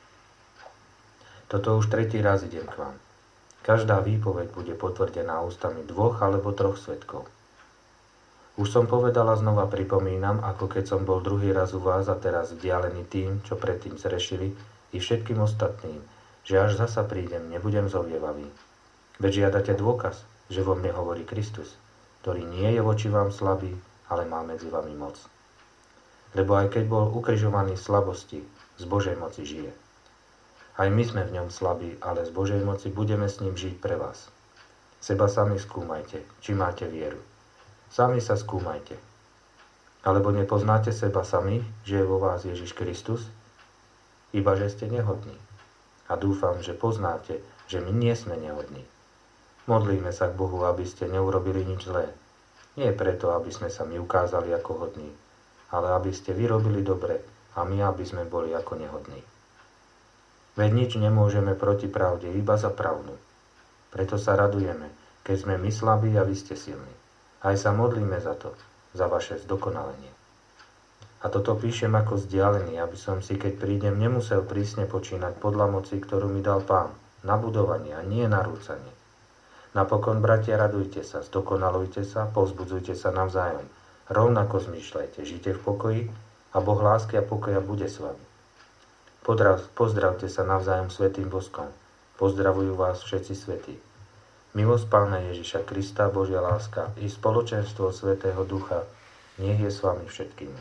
Toto už tretí raz idem k vám. Každá výpoveď bude potvrdená ústami dvoch alebo troch svedkov. Už som povedal a znova pripomínam, ako keď som bol druhý raz u vás a teraz vzdialený tým, čo predtým zrešili, i všetkým ostatným, že až zasa prídem, nebudem zovievavý. Veď žiadate dôkaz, že vo mne hovorí Kristus, ktorý nie je voči vám slabý, ale má medzi vami moc. Lebo aj keď bol ukrižovaný v slabosti, z Božej moci žije. Aj my sme v ňom slabí, ale z Božej moci budeme s ním žiť pre vás. Seba sami skúmajte, či máte vieru. Sami sa skúmajte. Alebo nepoznáte seba sami, že je vo vás Ježiš Kristus? Iba že ste nehodní. A dúfam, že poznáte, že my nie sme nehodní. Modlíme sa k Bohu, aby ste neurobili nič zlé. Nie preto, aby sme sa my ukázali ako hodní, ale aby ste vy robili dobre a my, aby sme boli ako nehodní. Veď nič nemôžeme proti pravde, iba za pravdu. Preto sa radujeme, keď sme my slabí a vy ste silní. Aj sa modlíme za to, za vaše zdokonalenie. A toto píšem ako vzdialený, aby som si, keď prídem, nemusel prísne počínať podľa moci, ktorú mi dal Pán, na budovanie a nie na rúcanie. Napokon, bratia, radujte sa, zdokonalujte sa, povzbudzujte sa navzájom. Rovnako zmýšľajte, žite v pokoji a Boh lásky a pokoja bude s vami. Pozdrav, pozdravte sa navzájom svätým boskom. Pozdravujú vás všetci svätí. Milosť Pána Ježiša Krista, Božia láska i spoločenstvo Svätého Ducha Nech je s vami všetkými.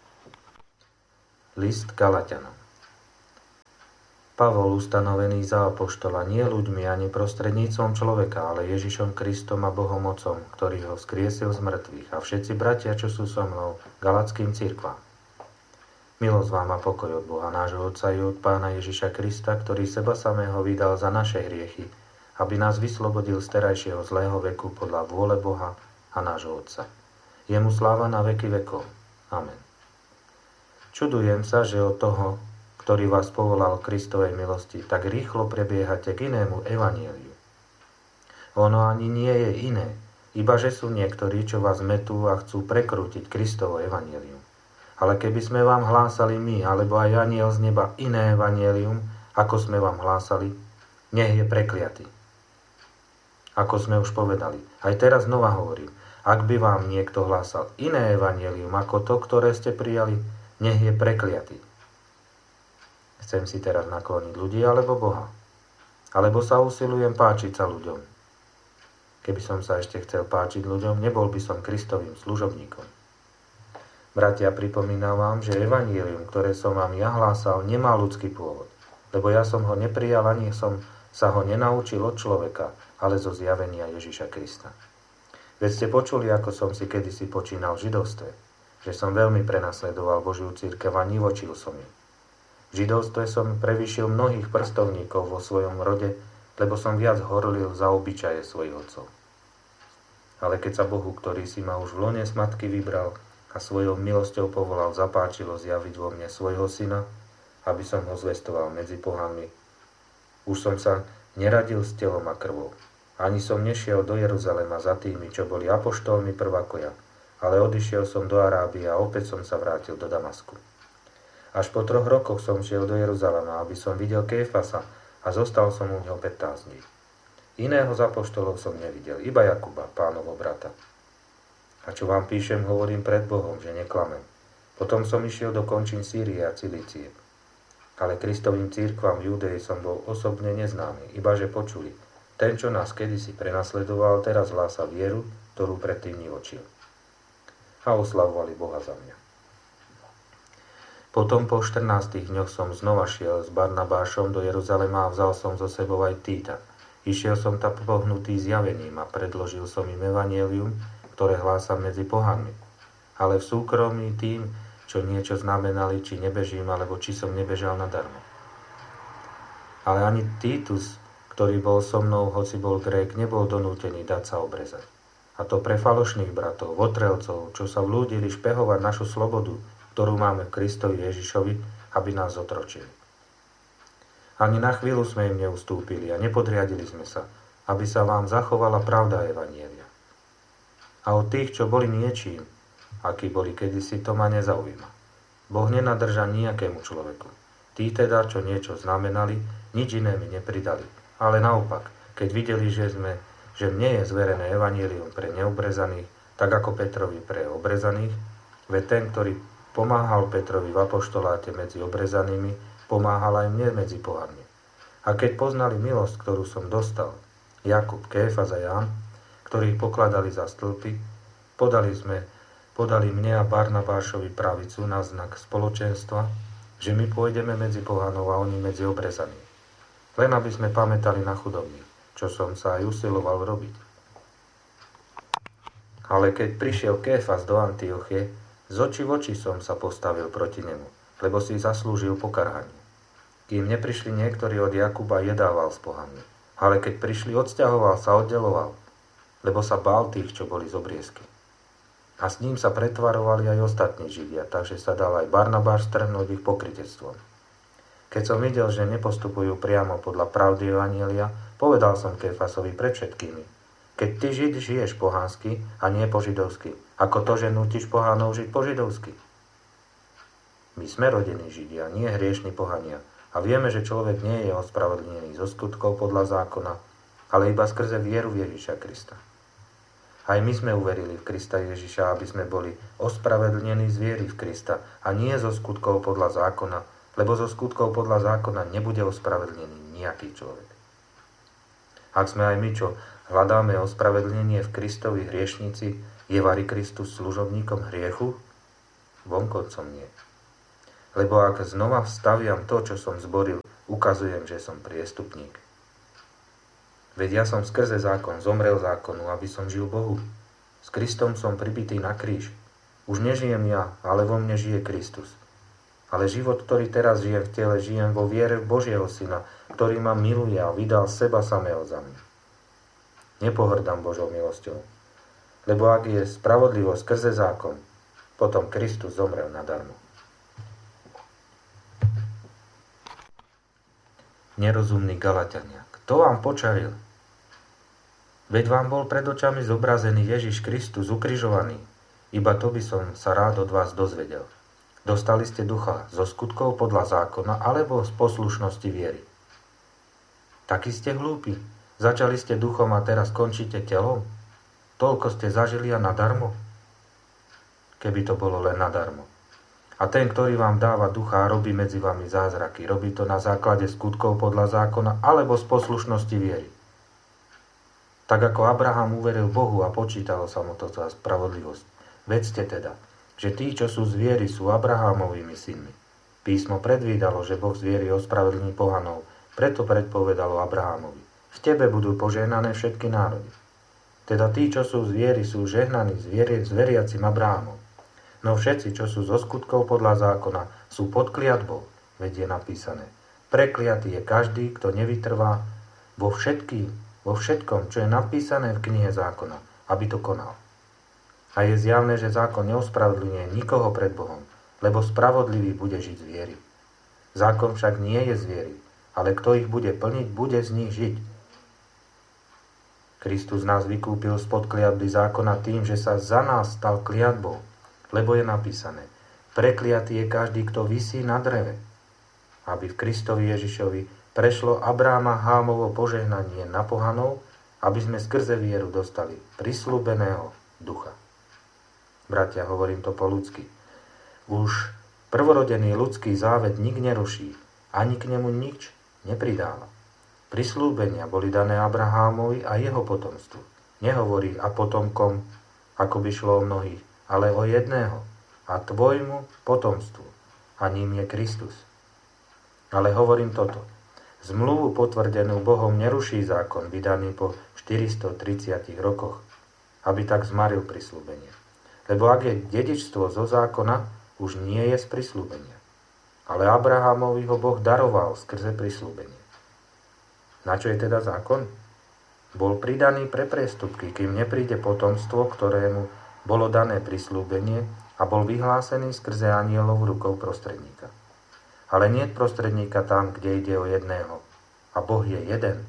List Galatianom. Pavol, ustanovený za apoštola, nie ľuďmi ani prostredníctvom človeka, ale Ježišom Kristom a Bohom Otcom, ktorý ho vzkriesil z mŕtvych, a všetci bratia, čo sú so mnou, galatským cirkvám. Milosť vám a pokoj od Boha nášho Otca i od Pána Ježiša Krista, ktorý seba samého vydal za naše hriechy, aby nás vyslobodil z terajšieho zlého veku podľa vôle Boha a nášho Otca. Jemu sláva na veky vekov. Amen. Čudujem sa, že od toho, ktorý vás povolal Kristovej milosti, tak rýchlo prebiehate k inému evanjeliu. Ono ani nie je iné, iba že sú niektorí, čo vás metú a chcú prekrútiť Kristovo evanjelium. Ale keby sme vám hlásali my, alebo aj anjel z neba iné evanjelium, ako sme vám hlásali, nech je prekliatý. Ako sme už povedali, aj teraz znova hovorím, ak by vám niekto hlásal iné evanjelium ako to, ktoré ste prijali, nech je prekliatý. Chcem si teraz nakloniť ľudí alebo Boha. Alebo sa usilujem páčiť sa ľuďom. Keby som sa ešte chcel páčiť ľuďom, nebol by som Kristovým služobníkom. Bratia, pripomínam vám, že evanjelium, ktoré som vám ja hlásal, nemá ľudský pôvod, lebo ja som ho neprijal, ani som sa ho nenaučil od človeka, ale zo zjavenia Ježiša Krista. Veď ste počuli, ako som si kedysi počínal v židovstve, že som veľmi prenasledoval Božiu cirkev a nivočil som ju. V židovstve som prevýšil mnohých prstovníkov vo svojom rode, lebo som viac horlil za obyčaje svojich otcov. Ale keď sa Bohu, ktorý si ma už v lone z matky vybral a svojou milosťou povolal, zapáčilo zjaviť vo mne svojho syna, aby som ho zvestoval medzi pohanmi, už som sa neradil s telom a krvou. Ani som nešiel do Jeruzalema za tými, čo boli apoštolmi prvako ja, ale odišiel som do Arábie a opäť som sa vrátil do Damasku. Až po troch rokoch som šiel do Jeruzalema, aby som videl Kéfasa a zostal som u neho pätnásť dní. Iného z apoštolov som nevidel, iba Jakuba, Pánovho brata. A čo vám píšem, hovorím pred Bohom, že neklamem. Potom som išiel do končín Sýrie a Cilície. Ale Kristovým cirkvám v Judei som bol osobne neznámy, iba že počuli. Ten, čo nás kedysi prenasledoval, teraz hlása vieru, ktorú predtým nivočil. A oslavovali Boha za mňa. Potom po štrnástich dňoch som znova šiel s Barnabášom do Jeruzalema a vzal som so sebou aj Týta. Išiel som tam pohnutý zjavením a predložil som im evanjelium, ktoré hlásam medzi pohanmi. Ale v súkromí tým, čo niečo znamenali, či nebežím, alebo či som nebežal nadarmo. Ale ani Týtus, ktorý bol so mnou, hoci bol Grék, nebol donútený dať sa obrezať. A to pre falošných bratov, votrelcov, čo sa vlúdili špehovať našu slobodu, ktorú máme v Kristovi Ježišovi, aby nás zotročili. Ani na chvíľu sme im neustúpili a nepodriadili sme sa, aby sa vám zachovala pravda evanjelia. A od tých, čo boli niečím, akí boli kedysi, to ma nezaujíma. Boh nenadrža nejakému človeku. Tí teda, čo niečo znamenali, nič iné mi nepridali. Ale naopak, keď videli, že, sme, že mne je zverené evanjelium pre neobrezaných, tak ako Petrovi pre obrezaných, veď ten, ktorý pomáhal Petrovi v apoštoláte medzi obrezanými, pomáhal aj mne medzi pohanmi. A keď poznali milosť, ktorú som dostal, Jakub, Kéfas a Ján, ktorých pokladali za stĺpy, podali sme, podali mne a Barnabášovi pravicu na znak spoločenstva, že my pôjdeme medzi pohanov a oni medzi obrezanými. Len aby sme pamätali na chudobných, čo som sa aj usiloval robiť. Ale keď prišiel Kéfas do Antiochie, z očí v oči som sa postavil proti nemu, lebo si zaslúžil pokarhanie. Kým neprišli niektorí od Jakuba, jedával s pohanmi. Ale keď prišli, odsťahoval sa, oddeloval, lebo sa bál tých, čo boli z obriezky. A s ním sa pretvarovali aj ostatní Židia, takže sa dal aj Barnabáš strhnúť ich pokrytectvom. Keď som videl, že nepostupujú priamo podľa pravdy evanjelia, povedal som Kéfasovi pred všetkými: keď ty Žid žiješ pohansky a nie po židovsky, ako to, že nutíš pohánov žiť po židovsky? My sme rodení Židia, nie hriešni pohania, a vieme, že človek nie je ospravedlnený zo skutkov podľa zákona, ale iba skrze vieru v Ježiša Krista. Aj my sme uverili v Krista Ježiša, aby sme boli ospravedlnení z viery v Krista a nie zo skutkov podľa zákona, lebo zo skutkov podľa zákona nebude ospravedlnený nejaký človek. Ak sme aj my, čo hľadáme ospravedlnenie v Kristovi hriešnici, Je vari Kristus služobníkom hriechu? Vonkoncom nie. Lebo ak znova vstaviam to, čo som zboril, ukazujem, že som priestupník. Veď ja som skrze zákon zomrel zákonu, aby som žil Bohu. S Kristom som pribitý na kríž. Už nežijem ja, ale vo mne žije Kristus. Ale život, ktorý teraz žijem v tele, žijem vo viere v Božieho Syna, ktorý ma miluje a vydal seba samého za mňa. Nepohrdám Božou milosťou. Lebo ak je spravodlivosť skrze zákon, potom Kristus zomrel nadarmo. Nerozumní Galatania, kto vám počaril? Veď vám bol pred očami zobrazený Ježiš Kristus ukrižovaný. Iba to by som sa rád od vás dozvedel. Dostali ste ducha zo skutkov podľa zákona alebo z poslušnosti viery? Takí ste hlúpi. Začali ste duchom a teraz končíte telom? Toľko ste zažili a nadarmo? Keby to bolo len nadarmo. A ten, ktorý vám dáva ducha a robí medzi vami zázraky, robí to na základe skutkov podľa zákona alebo z poslušnosti viery. Tak ako Abraham uveril Bohu a počítalo sa mu to za spravodlivosť. Vedzte teda, že tí, čo sú z viery, sú Abrahámovými synmi. Písmo predvídalo, že Boh z viery ospravedlní pohanov, preto predpovedalo Abrahámovi. V tebe budú požehnané všetky národy. Teda tí, čo sú z viery, sú žehnaní s veriacim Abrahámom. No všetci, čo sú zo skutkov podľa zákona, sú pod kliatbou, veď je napísané. Prekliatý je každý, kto nevytrvá vo, všetky, vo všetkom, čo je napísané v knihe zákona, aby to konal. A je zjavné, že zákon neospravedlňuje nikoho pred Bohom, lebo spravodlivý bude žiť z viery. Zákon však nie je z viery, ale kto ich bude plniť, bude z nich žiť. Kristus nás vykúpil spod kliatby zákona tým, že sa za nás stal kliatbou, lebo je napísané, prekliatý je každý, kto visí na dreve, aby v Kristovi Ježišovi prešlo Abráma Hámovo požehnanie na pohanov, aby sme skrze vieru dostali prisľúbeného ducha. Bratia, hovorím to po ľudsky. Už prvorodený ľudský závet nik neruší, ani k nemu nič nepridáva. Prisľúbenia boli dané Abrahámovi a jeho potomstvu. Nehovorí a potomkom, ako by šlo o mnohých, ale o jedného, a tvojmu potomstvu, a ním je Kristus. Ale hovorím toto. Zmluvu potvrdenú Bohom neruší zákon, vydaný po štyristotridsiatich rokoch, aby tak zmaril prisľúbenie. Lebo ak je dedičstvo zo zákona, už nie je z prisľúbenia. Ale Abrahámovi ho Boh daroval skrze prisľúbenie. Na čo je teda zákon? Bol pridaný pre priestupky, kým nepríde potomstvo, ktorému bolo dané prisľúbenie a bol vyhlásený skrze anielov rukou prostredníka. Ale nie prostredníka tam, kde ide o jedného. A Boh je jeden.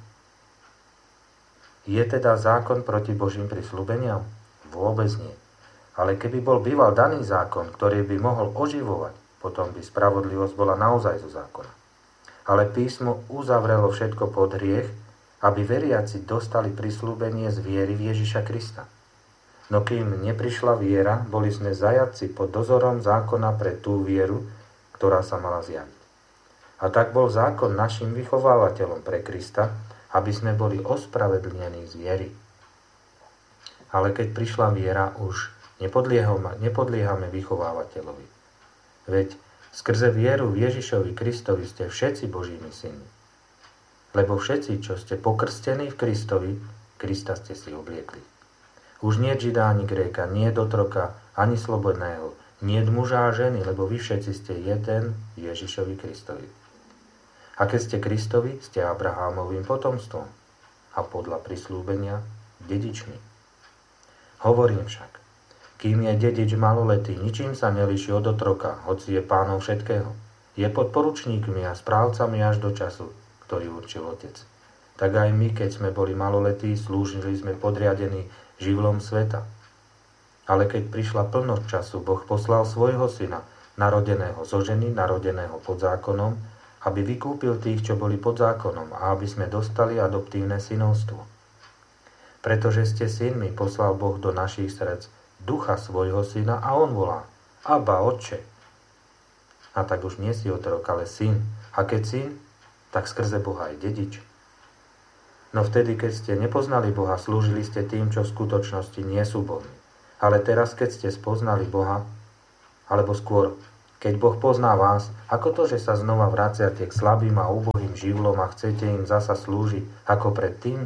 Je teda zákon proti Božím prisľúbeniam? Vôbec nie. Ale keby bol býval daný zákon, ktorý by mohol oživovať, potom by spravodlivosť bola naozaj zo zákona. Ale písmo uzavrelo všetko pod hriech, aby veriaci dostali prisľúbenie z viery v Ježiša Krista. No kým neprišla viera, boli sme zajatci pod dozorom zákona pre tú vieru, ktorá sa mala zjaviť. A tak bol zákon našim vychovávateľom pre Krista, aby sme boli ospravedlnení z viery. Ale keď prišla viera, už nepodliehame, nepodliehame vychovávateľovi. Veď skrze vieru v Ježišovi Kristovi ste všetci Božími synmi. Lebo všetci, čo ste pokrstení v Kristovi, Krista ste si obliekli. Už nie Žida ani Gréka, nie dotroka, ani slobodného, nie muža a ženy, lebo vy všetci ste jeden Ježišovi Kristovi. A keď ste Kristovi, ste Abrahámovým potomstvom a podľa prisľúbenia dedičmi. Hovorím však, kým je dedič maloletý, ničím sa nelíši od otroka, hoci je pánom všetkého. Je pod poručníkmi a správcami až do času, ktorý určil Otec. Tak aj my, keď sme boli maloletí, slúžili sme podriadení živlom sveta. Ale keď prišla plnosť času, Boh poslal svojho syna, narodeného zo ženy, narodeného pod zákonom, aby vykúpil tých, čo boli pod zákonom, a aby sme dostali adoptívne synovstvo. Pretože ste synmi, poslal Boh do našich srdc ducha svojho syna a on volá: Abba, Otče. A tak už nie si otrok, ale syn. A keď syn, tak skrze Boha aj dedič. No vtedy, keď ste nepoznali Boha, slúžili ste tým, čo v skutočnosti nie sú Bohmi. Ale teraz, keď ste spoznali Boha, alebo skôr, keď Boh pozná vás, ako to, že sa znova vraciate k slabým a úbohým živlom a chcete im zasa slúžiť ako predtým?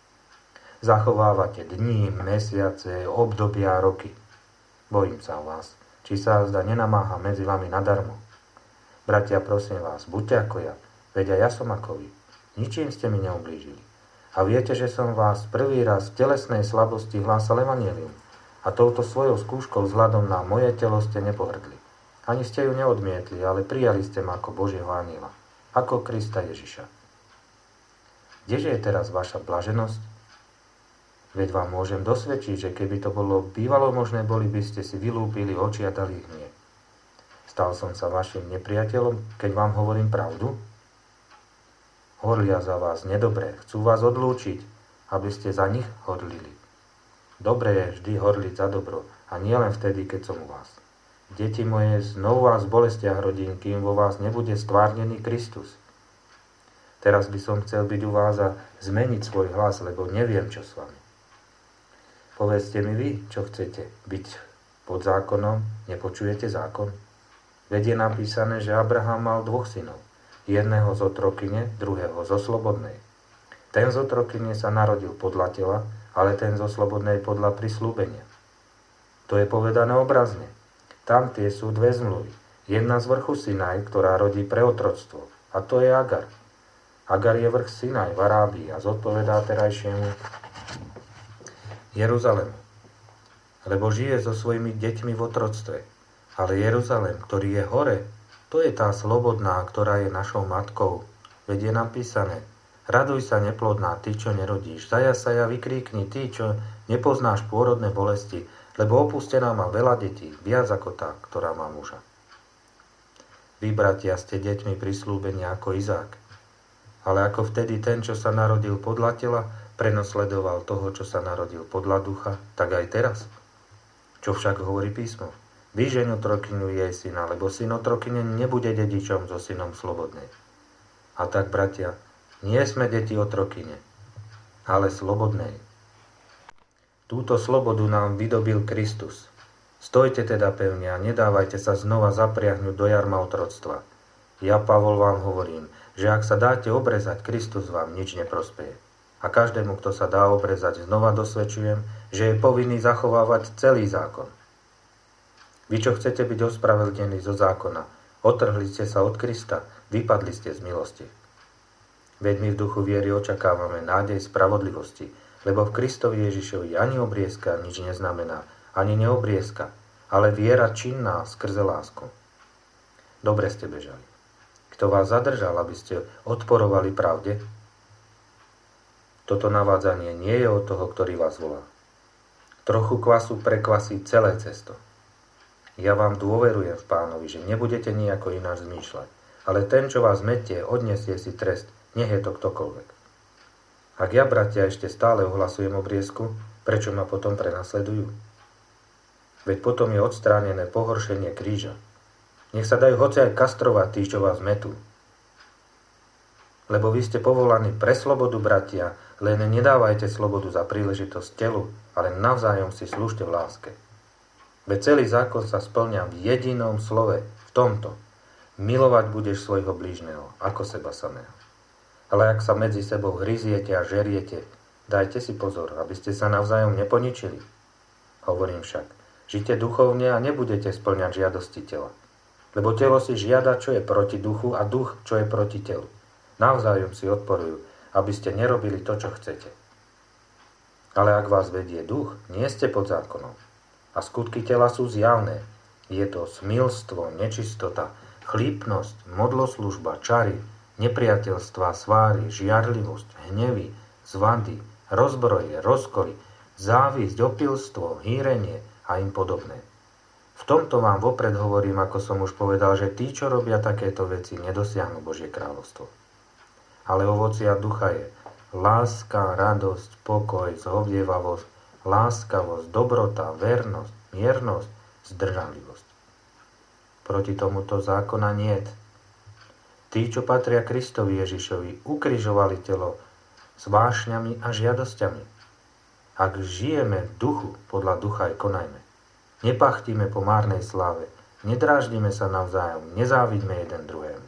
Zachovávate dní, mesiace, obdobia a roky. Bojím sa o vás, či sa zda nenamáha medzi vami nadarmo. Bratia, prosím vás, buďte ako ja, veď aj ja som ako vy. Ničím ste mi neublížili. A viete, že som vás prvý raz v telesnej slabosti hlásal evanjelium. A touto svojou skúškou vzhľadom na moje telo ste nepohrdli. Ani ste ju neodmietli, ale prijali ste ma ako Božieho anjela, ako Krista Ježiša. Kdeže je teraz vaša blaženosť? Veď vám môžem dosvedčiť, že keby to bolo bývalo možné, boli by ste si vylúpili oči a dali ich mne. Stal som sa vašim nepriateľom, keď vám hovorím pravdu? Horlia za vás nedobré, chcú vás odlúčiť, aby ste za nich horlili. Dobre je vždy horliť za dobro, a nie len vtedy, keď som u vás. Deti moje, znovu vás v bolestiach rodín, kým vo vás nebude stvárnený Kristus. Teraz by som chcel byť u vás a zmeniť svoj hlas, lebo neviem, čo s vami. Povedzte mi vy, čo chcete. Byť pod zákonom, nepočujete zákon? Veď je napísané, že Abraham mal dvoch synov. Jedného z otrokyne, druhého zo slobodnej. Ten z otrokyne sa narodil podľa tela, ale ten zo slobodnej podľa prislúbenia. To je povedané obrazne. Tam tie sú dve zmluvy. Jedna z vrchu Sinaj, ktorá rodí pre otroctvo. A to je Agar. Agar je vrch Sinaj v Arábii a zodpovedá terajšiemu Jeruzalému, lebo žije so svojimi deťmi v otroctve. Ale Jeruzalém, ktorý je hore, to je tá slobodná, ktorá je našou matkou. Veď je napísané, raduj sa neplodná, ty, čo nerodíš. Zaja sa ja vykríkni, ty, čo nepoznáš pôrodné bolesti, lebo opustená má veľa detí, viac ako tá, ktorá má muža. Vy, bratia, ste deťmi prislúbenia ako Izák. Ale ako vtedy ten, čo sa narodil podľa tela, prenosledoval toho, čo sa narodil podľa ducha, tak aj teraz. Čo však hovorí písmo? Vyžeň otrokyňu jej syna, lebo syn otrokyne nebude dedičom so synom slobodnej. A tak, bratia, nie sme deti otrokyne, ale slobodnej. Túto slobodu nám vydobil Kristus. Stojte teda pevne a nedávajte sa znova zapriahnuť do jarma otroctva. Ja, Pavol, vám hovorím, že ak sa dáte obrezať, Kristus vám nič neprospeje. A každému, kto sa dá obrezať, znova dosvedčujem, že je povinný zachovávať celý zákon. Vy, čo chcete byť ospravedlnení zo zákona, otrhli ste sa od Krista, vypadli ste z milosti. Veď my v duchu viery očakávame nádej spravodlivosti, lebo v Kristovi Ježišovi ani obriezka nič neznamená, ani neobriezka, ale viera činná skrze lásku. Dobre ste bežali. Kto vás zadržal, aby ste odporovali pravde? Toto navádzanie nie je od toho, ktorý vás volá. Trochu kvasu prekvasí celé cesto. Ja vám dôverujem v Pánovi, že nebudete nejako ináč zmýšľať, ale ten, čo vás metie, odniesie si trest, nech je to ktokoľvek. Ak ja, bratia, ešte stále ohlasujem obriezku, prečo ma potom prenasledujú? Veď potom je odstránené pohoršenie kríža. Nech sa dajú hoci aj kastrovať tí, čo vás metú. Lebo vy ste povolaní pre slobodu, bratia, len nedávajte slobodu za príležitosť telu, ale navzájom si slúžte v láske. Veď celý zákon sa spĺňa v jedinom slove, v tomto. Milovať budeš svojho blížneho, ako seba samého. Ale ak sa medzi sebou hryziete a žeriete, dajte si pozor, aby ste sa navzájom neponičili. Hovorím však, žite duchovne a nebudete spĺňať žiadosti tela. Lebo telo si žiada, čo je proti duchu, a duch, čo je proti telu. Navzájom si odporujú, aby ste nerobili to, čo chcete. Ale ak vás vedie duch, nie ste pod zákonom. A skutky tela sú zjavné. Je to smilstvo, nečistota, chlípnosť, modloslužba, čary, nepriateľstva, sváry, žiarlivosť, hnevy, zvady, rozbroje, rozkoly, závisť, opilstvo, hýrenie a im podobné. V tomto vám vopred hovorím, ako som už povedal, že tí, čo robia takéto veci, nedosiahnu Božie kráľovstvo. Ale ovocia ducha je láska, radosť, pokoj, zhovievavosť, láskavosť, dobrota, vernosť, miernosť, zdržanlivosť. Proti tomuto zákona niet. Tí, čo patria Kristovi Ježišovi, ukrižovali telo s vášňami a žiadosťami. Ak žijeme v duchu, podľa ducha aj konajme. Nepachtíme po márnej sláve, nedráždime sa navzájom, nezávidme jeden druhému.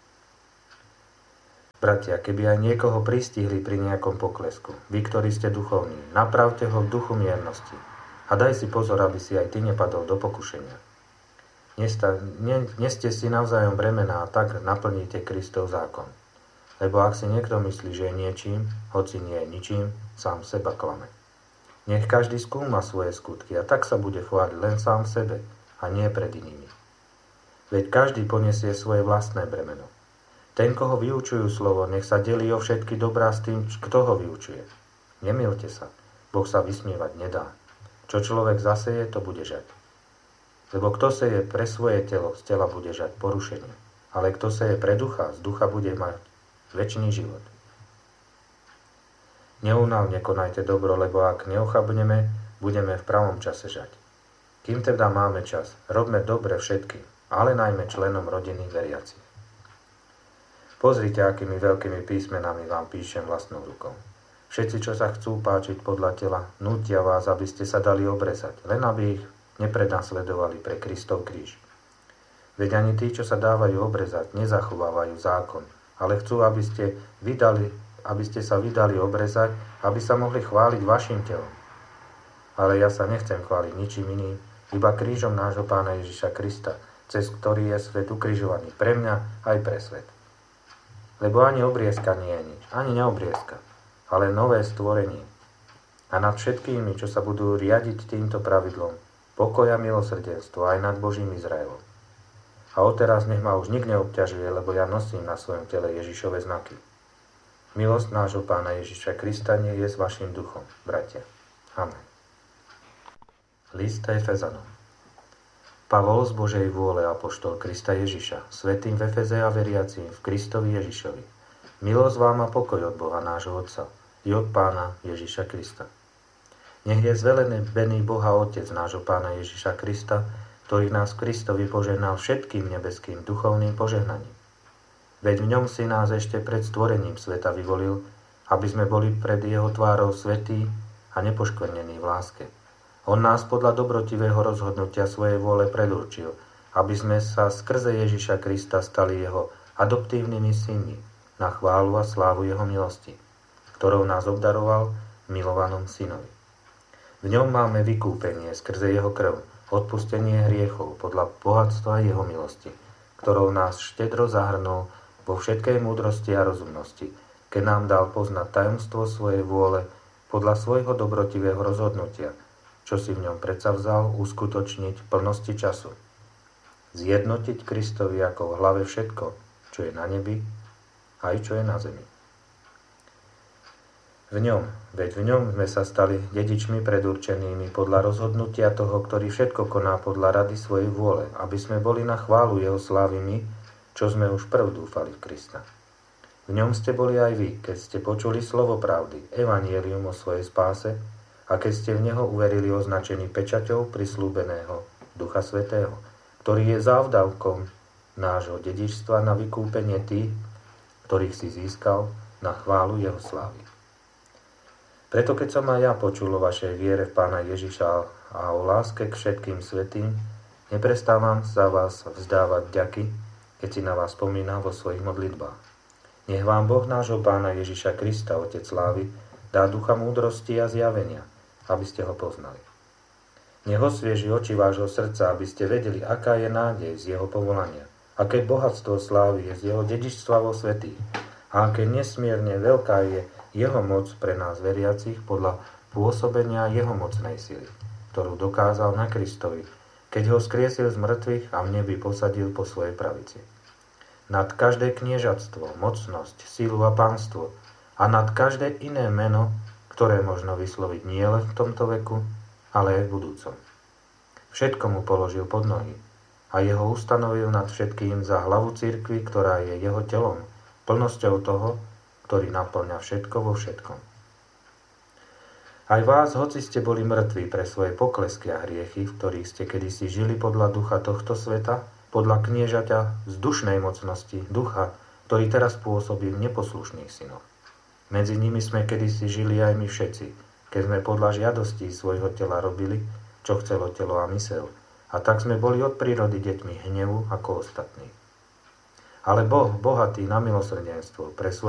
Bratia, keby aj niekoho pristihli pri nejakom poklesku, vy, ktorí ste duchovní, napravte ho v duchu miernosti a daj si pozor, aby si aj ty nepadol do pokušenia. Nesta, ne, neste si navzájom bremená a tak naplníte Kristov zákon. Lebo ak si niekto myslí, že je niečím, hoci nie je ničím, sám seba klame. Nech každý skúma svoje skutky a tak sa bude chváliť len sám sebe a nie pred inými. Veď každý poniesie svoje vlastné bremeno. Ten, koho vyučujú slovo, nech sa delí o všetky dobrá s tým, kto ho vyučuje. Nemýlte sa, Boh sa vysmievať nedá. Čo človek zaseje, to bude žať. Lebo kto seje pre svoje telo, z tela bude žať porušenie. Ale kto seje pre ducha, z ducha bude mať večný život. Neúnavne konajte dobro, lebo ak neochabneme, budeme v pravom čase žať. Kým teda máme čas, robme dobre všetkým, ale najmä členom rodiny veriacich. Pozrite, akými veľkými písmenami vám píšem vlastnou rukou. Všetci, čo sa chcú páčiť podľa tela, nútia vás, aby ste sa dali obrezať, len aby ich neprenasledovali pre Kristov kríž. Veď ani tí, čo sa dávajú obrezať, nezachovávajú zákon, ale chcú, aby ste, vydali, aby ste sa vydali obrezať, aby sa mohli chváliť vašim telom. Ale ja sa nechcem chváliť ničím iným, iba krížom nášho Pána Ježiša Krista, cez ktorý je svet ukrižovaný pre mňa aj pre svet. Lebo ani obriezka nie je nič, ani neobriezka, ale nové stvorenie. A nad všetkými, čo sa budú riadiť týmto pravidlom, pokoj a milosrdenstvo aj nad Božím Izraelom. A odteraz nech ma už nik neobťažuje, lebo ja nosím na svojom tele Ježišove znaky. Milosť nášho Pána Ježiša Krista nie je s vašim duchom, bratia. Amen. List Efezanom. Pavol z Božej vôle, apoštol Krista Ježiša, svätým v Efeze a veriacím v Kristovi Ježišovi. Milosť vám a pokoj od Boha nášho Otca i od Pána Ježiša Krista. Nech je zvelený Boha Otec nášho Pána Ježiša Krista, ktorý nás v Kristovi požehnal všetkým nebeským duchovným požehnaním. Veď v ňom si nás ešte pred stvorením sveta vyvolil, aby sme boli pred jeho tvárou svätí a nepoškvrnení v láske. On nás podľa dobrotivého rozhodnutia svojej vôle predurčil, aby sme sa skrze Ježiša Krista stali jeho adoptívnymi synmi na chválu a slávu jeho milosti, ktorou nás obdaroval v milovanom synovi. V ňom máme vykúpenie skrze jeho krv, odpustenie hriechov podľa bohatstva jeho milosti, ktorou nás štedro zahrnul vo všetkej múdrosti a rozumnosti, keď nám dal poznať tajomstvo svojej vôle podľa svojho dobrotivého rozhodnutia, čo si v ňom predsavzal uskutočniť v plnosti času. Zjednotiť Kristovi ako v hlave všetko, čo je na nebi, aj čo je na zemi. V ňom, veď v ňom sme sa stali dedičmi predurčenými podľa rozhodnutia toho, ktorý všetko koná podľa rady svojej vôle, aby sme boli na chválu jeho slávy my, čo sme už prv dúfali v Krista. V ňom ste boli aj vy, keď ste počuli slovo pravdy, evanjelium o svojej spáse, a keď ste v neho uverili označení pečaťou prislúbeného Ducha Svätého, ktorý je závdavkom nášho dedičstva na vykúpenie tých, ktorých si získal na chválu jeho slávy. Preto keď som aj ja počul o vašej viere v Pána Ježiša a o láske k všetkým svätým, neprestávam za vás vzdávať vďaky, keď si na vás spomínam vo svojich modlitbách. Nech vám Boh nášho Pána Ježiša Krista, Otec slávy, dá ducha múdrosti a zjavenia, aby ste ho poznali. Nech osvieži oči vášho srdca, aby ste vedeli, aká je nádej z jeho povolania, aké bohatstvo slávy je z jeho dedičstva vo svätých a aké nesmierne veľká je jeho moc pre nás veriacich podľa pôsobenia jeho mocnej sily, ktorú dokázal na Kristovi, keď ho skriesil z mŕtvych a v nebi posadil po svojej pravici. Nad každé kniežatstvo, mocnosť, silu a pánstvo a nad každé iné meno, ktoré možno vysloviť nielen v tomto veku, ale aj v budúcom. Všetko mu položil pod nohy a jeho ustanovil nad všetkým za hlavu cirkvi, ktorá je jeho telom, plnosťou toho, ktorý naplňa všetko vo všetkom. Aj vás, hoci ste boli mŕtvi pre svoje poklesky a hriechy, v ktorých ste kedysi žili podľa ducha tohto sveta, podľa kniežaťa vzdušnej mocnosti, ducha, ktorý teraz pôsobí v neposlušných synoch. Medzi nimi sme kedysi žili aj my všetci, keď sme podľa žiadostí svojho tela robili, čo chcelo telo a myseľ, a tak sme boli od prírody deťmi hnevu ako ostatní. Ale Boh, bohatý na milosrdenstvo, pre svoje